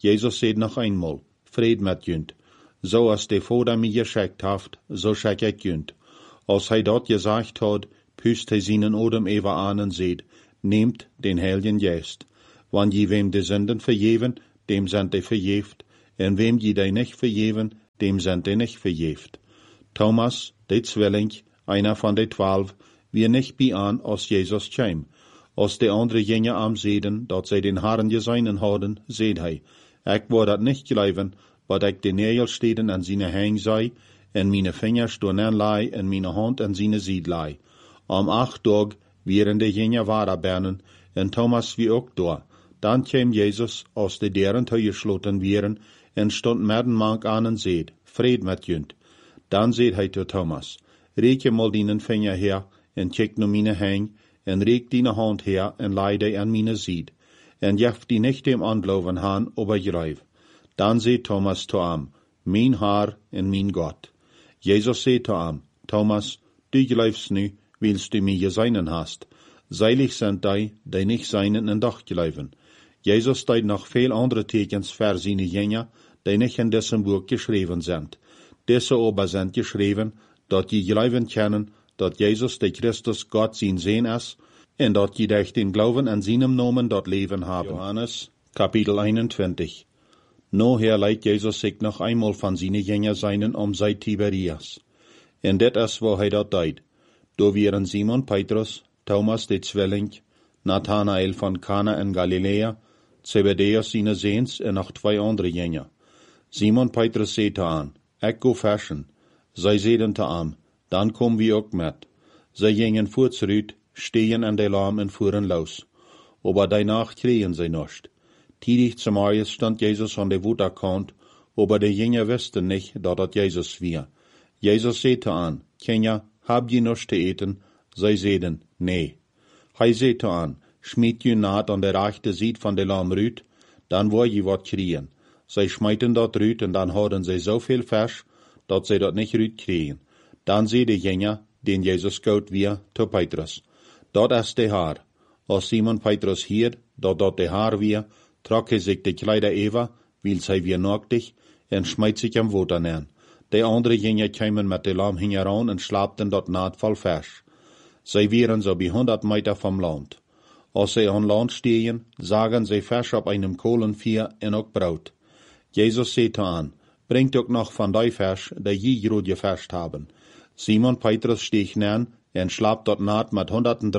Jesus sagt noch einmal, Fried met junt. So als de Vader mij geschickt haft, so schick ik junt. Als hij dat gesagt hat, pust hij seinen Odem even aan en zegt, nehmt den Heiligen Geist. Wann je wem de Sünden vergeven, dem sind die vergeeft, en wem je die nicht vergeven, dem sind die nicht vergeeft. Thomas, de Zwilling, einer von de 12, wie nicht bij aan als Jesus kwam. Als de andere gingen am zeden, dat zij den Herren geseinen hadden, zeed hij, ik wou dat nicht geloven, wat ik de Nägelsteden an seine Hang sei, en meine Fingers door lei, en meine Hand an seine Sied lei. Am 8 Tag wären de gingen Waderbernen, en Thomas wie ook door. Dan kwam Jesus, als de deuren gesloten wären, en stond middenmank aan en zeed, Fried met junt. Dan zeed hij tot Thomas, reik je mal dienen Finger her, en kijk naar meine Hang, en reik die hand her, en lei die an meine Sied. En jef die nicht dem angeloven han, aber grijf. Dan zei Thomas zu ihm, mijn Herr en mijn Gott. Jesus zei zu ihm, Thomas, du gläubst nu, willst du mir geseinen hast. Seilig sind die nicht seinen en doch gläuben. Jesus deed noch veel andere Tekens für seine Jünger, die nicht in diesem Buch geschrieben sind. Diese aber sind geschrieben, dat je gläuben können, dat Jesus de Christus Gott sein Sehn ist, en dat je durch den Glauben an seinem Namen dort Leben haben. Johannes, Kapitel 21. Noher leidt Jesus sich noch einmal von seinen Jünger seinen seit Tiberias. En dit is wo hij dat deed. Do wären Simon Petrus, Thomas de Zwilling, Nathanael von Kana in Galilea, Zebedeus seine Seens en nog 2 andere Jünger. Simon Petrus zei aan, ik go fischen. Zij zeiden te aan, dan kom wie ook met. Zij gingen voortsuit, stehen an de Lahm en fuhren los. Aber danach kregen sie nicht. Tidig zum Morgen stand Jesus an der Wutterkant, aber die Jünger wussten nicht, dass das Jesus war. Jesus sagte an, Kinder, habt ihr nichts zu eten? Sie sagten, nee. Er sagte an, schmied ihr naht an der rechten Seite von der Lamm Rüt, dann wollt ihr was kriegen. Sie schmeiten dort Rüt und dann hatten sie so viel Fisch, dass sie dort nicht Rüt kriegen. Dann sie die Jünger, den Jesus Gott war, zu Petrus. Dort ist der Herr. Als Simon Petrus hiert, dort der Herr war, trok sich die Kleider über, weil sie wir nacktig, en schmeit sich am Wasser neer. Die andere Jünger kamen mit dem Lamm heran und schlapten dort naht voll Fisch. Sie waren so bei 100 Meter vom Land. Als sie an Land stehen, sagen sie Fisch auf einem Kohlenvieh und auch Brot. Jesus sagte an, bringt auch noch von die Fisch, die je grad gefischt haben. Simon Petrus stieg näher und schlapt dort naht mit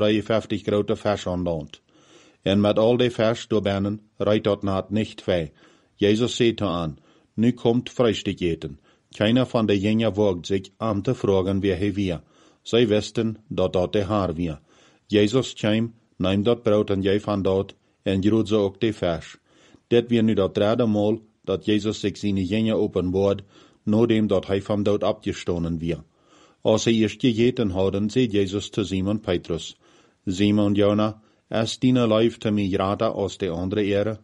153 große Fisch an Land. En met al die Fisch doorbinnen reicht dort naht nicht weh. Jesus sagte an, nu kommt Frühstück eten. Keiner von den Jüngern wagt sich, an zu fragen, wer er war. Sie wussten, dass dort der Herr war. Jesus kam, nahm dort Brot und gab von dort, en grod so auch die Fisch. Dit war nu das 3. Mal, dass Jesus sich seine Jünger openbaart, nachdem dort er vom Tod abgestoßen war. Als sie erst gegeten hadden, sagt Jesus zu Simon Petrus, Simon Jona, ist deine Leif zu mir grader als die andere Ehre?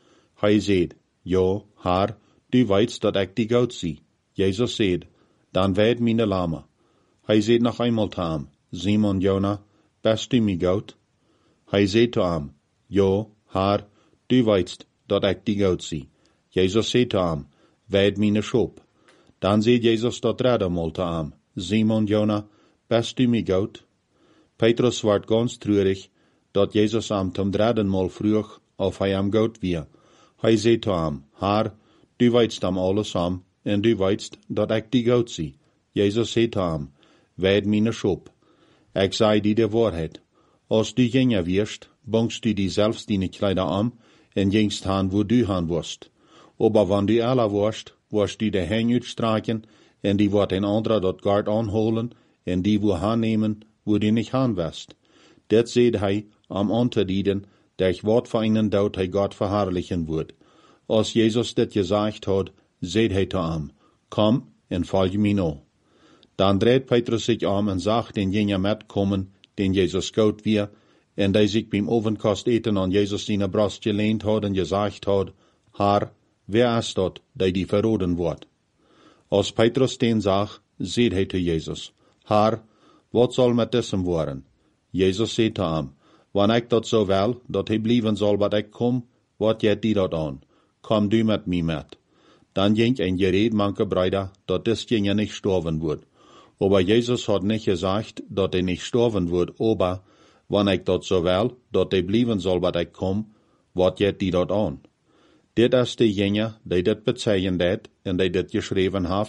Er sagt, ja, Herr, du weißt, dass ich die Gout sie. Jesus sagt, dann weid meine Lama. Er sagt noch einmal zu ihm, Simon Jona, bist du mir Gout? Er sagt zu ihm, ja, Herr, du weißt, dass ich die Gout sie. Jesus sagt zu ihm, weid meine Schop. Dann sagt Jesus das 3. Mal zu ihm, Simon Jona, bist du mir Gout? Petrus ward ganz traurig, dat Jesus am zum 3. Mal vroeg of hij am Gout war. Hij zei zu ihm, Herr, du weißt am alles am, en du weißt, dat ik die Gout zie. Jesus zei zu ihm, weid meine Schop. Ik zei die de Wahrheit. Als du Jünger wirst, bangst du die selbst deine Kleider an, en gingst han, wo du han wirst. Aber wenn du aller wirst du de Hang uitstreichen, en die wordt een anderer dat Gard anholen, en die wo han nehmen, wo du nicht han wirst. Dat seht hij, am Unterdieden, der ich Wort für einen Daut hij Gott verherrlichen wird. Als Jesus dit gesagt hat, seht hij zu ihm, komm en folge mir nach. Dann dreht Petrus sich und sagt den Jünger mitkommen, den Jesus Gott war, en die sich beim Ofenkost eten an Jesus seine Brust gelehnt hat und gesagt hat, Herr, wer ist dort, der die verroden wird? Als Petrus den sagt, seht hij zu Jesus, Herr, wat soll mit diesem werden? Jesus sagt zu ihm, wann ich dat so will, dat hij blijven zal wat ik kom, wat jet die dat aan? komm du mit mir mit. Dann ging ein Gerät manche Brüder, dass das Ding nicht sterben wird. Aber Jesus hat nicht gesagt, dass er nicht sterben wird, aber wenn ich dort so will, dass er bleiben soll, was ich komm, wat jet die dort an? Dit is diegene die dit bezeichnet en die dit geschreven heeft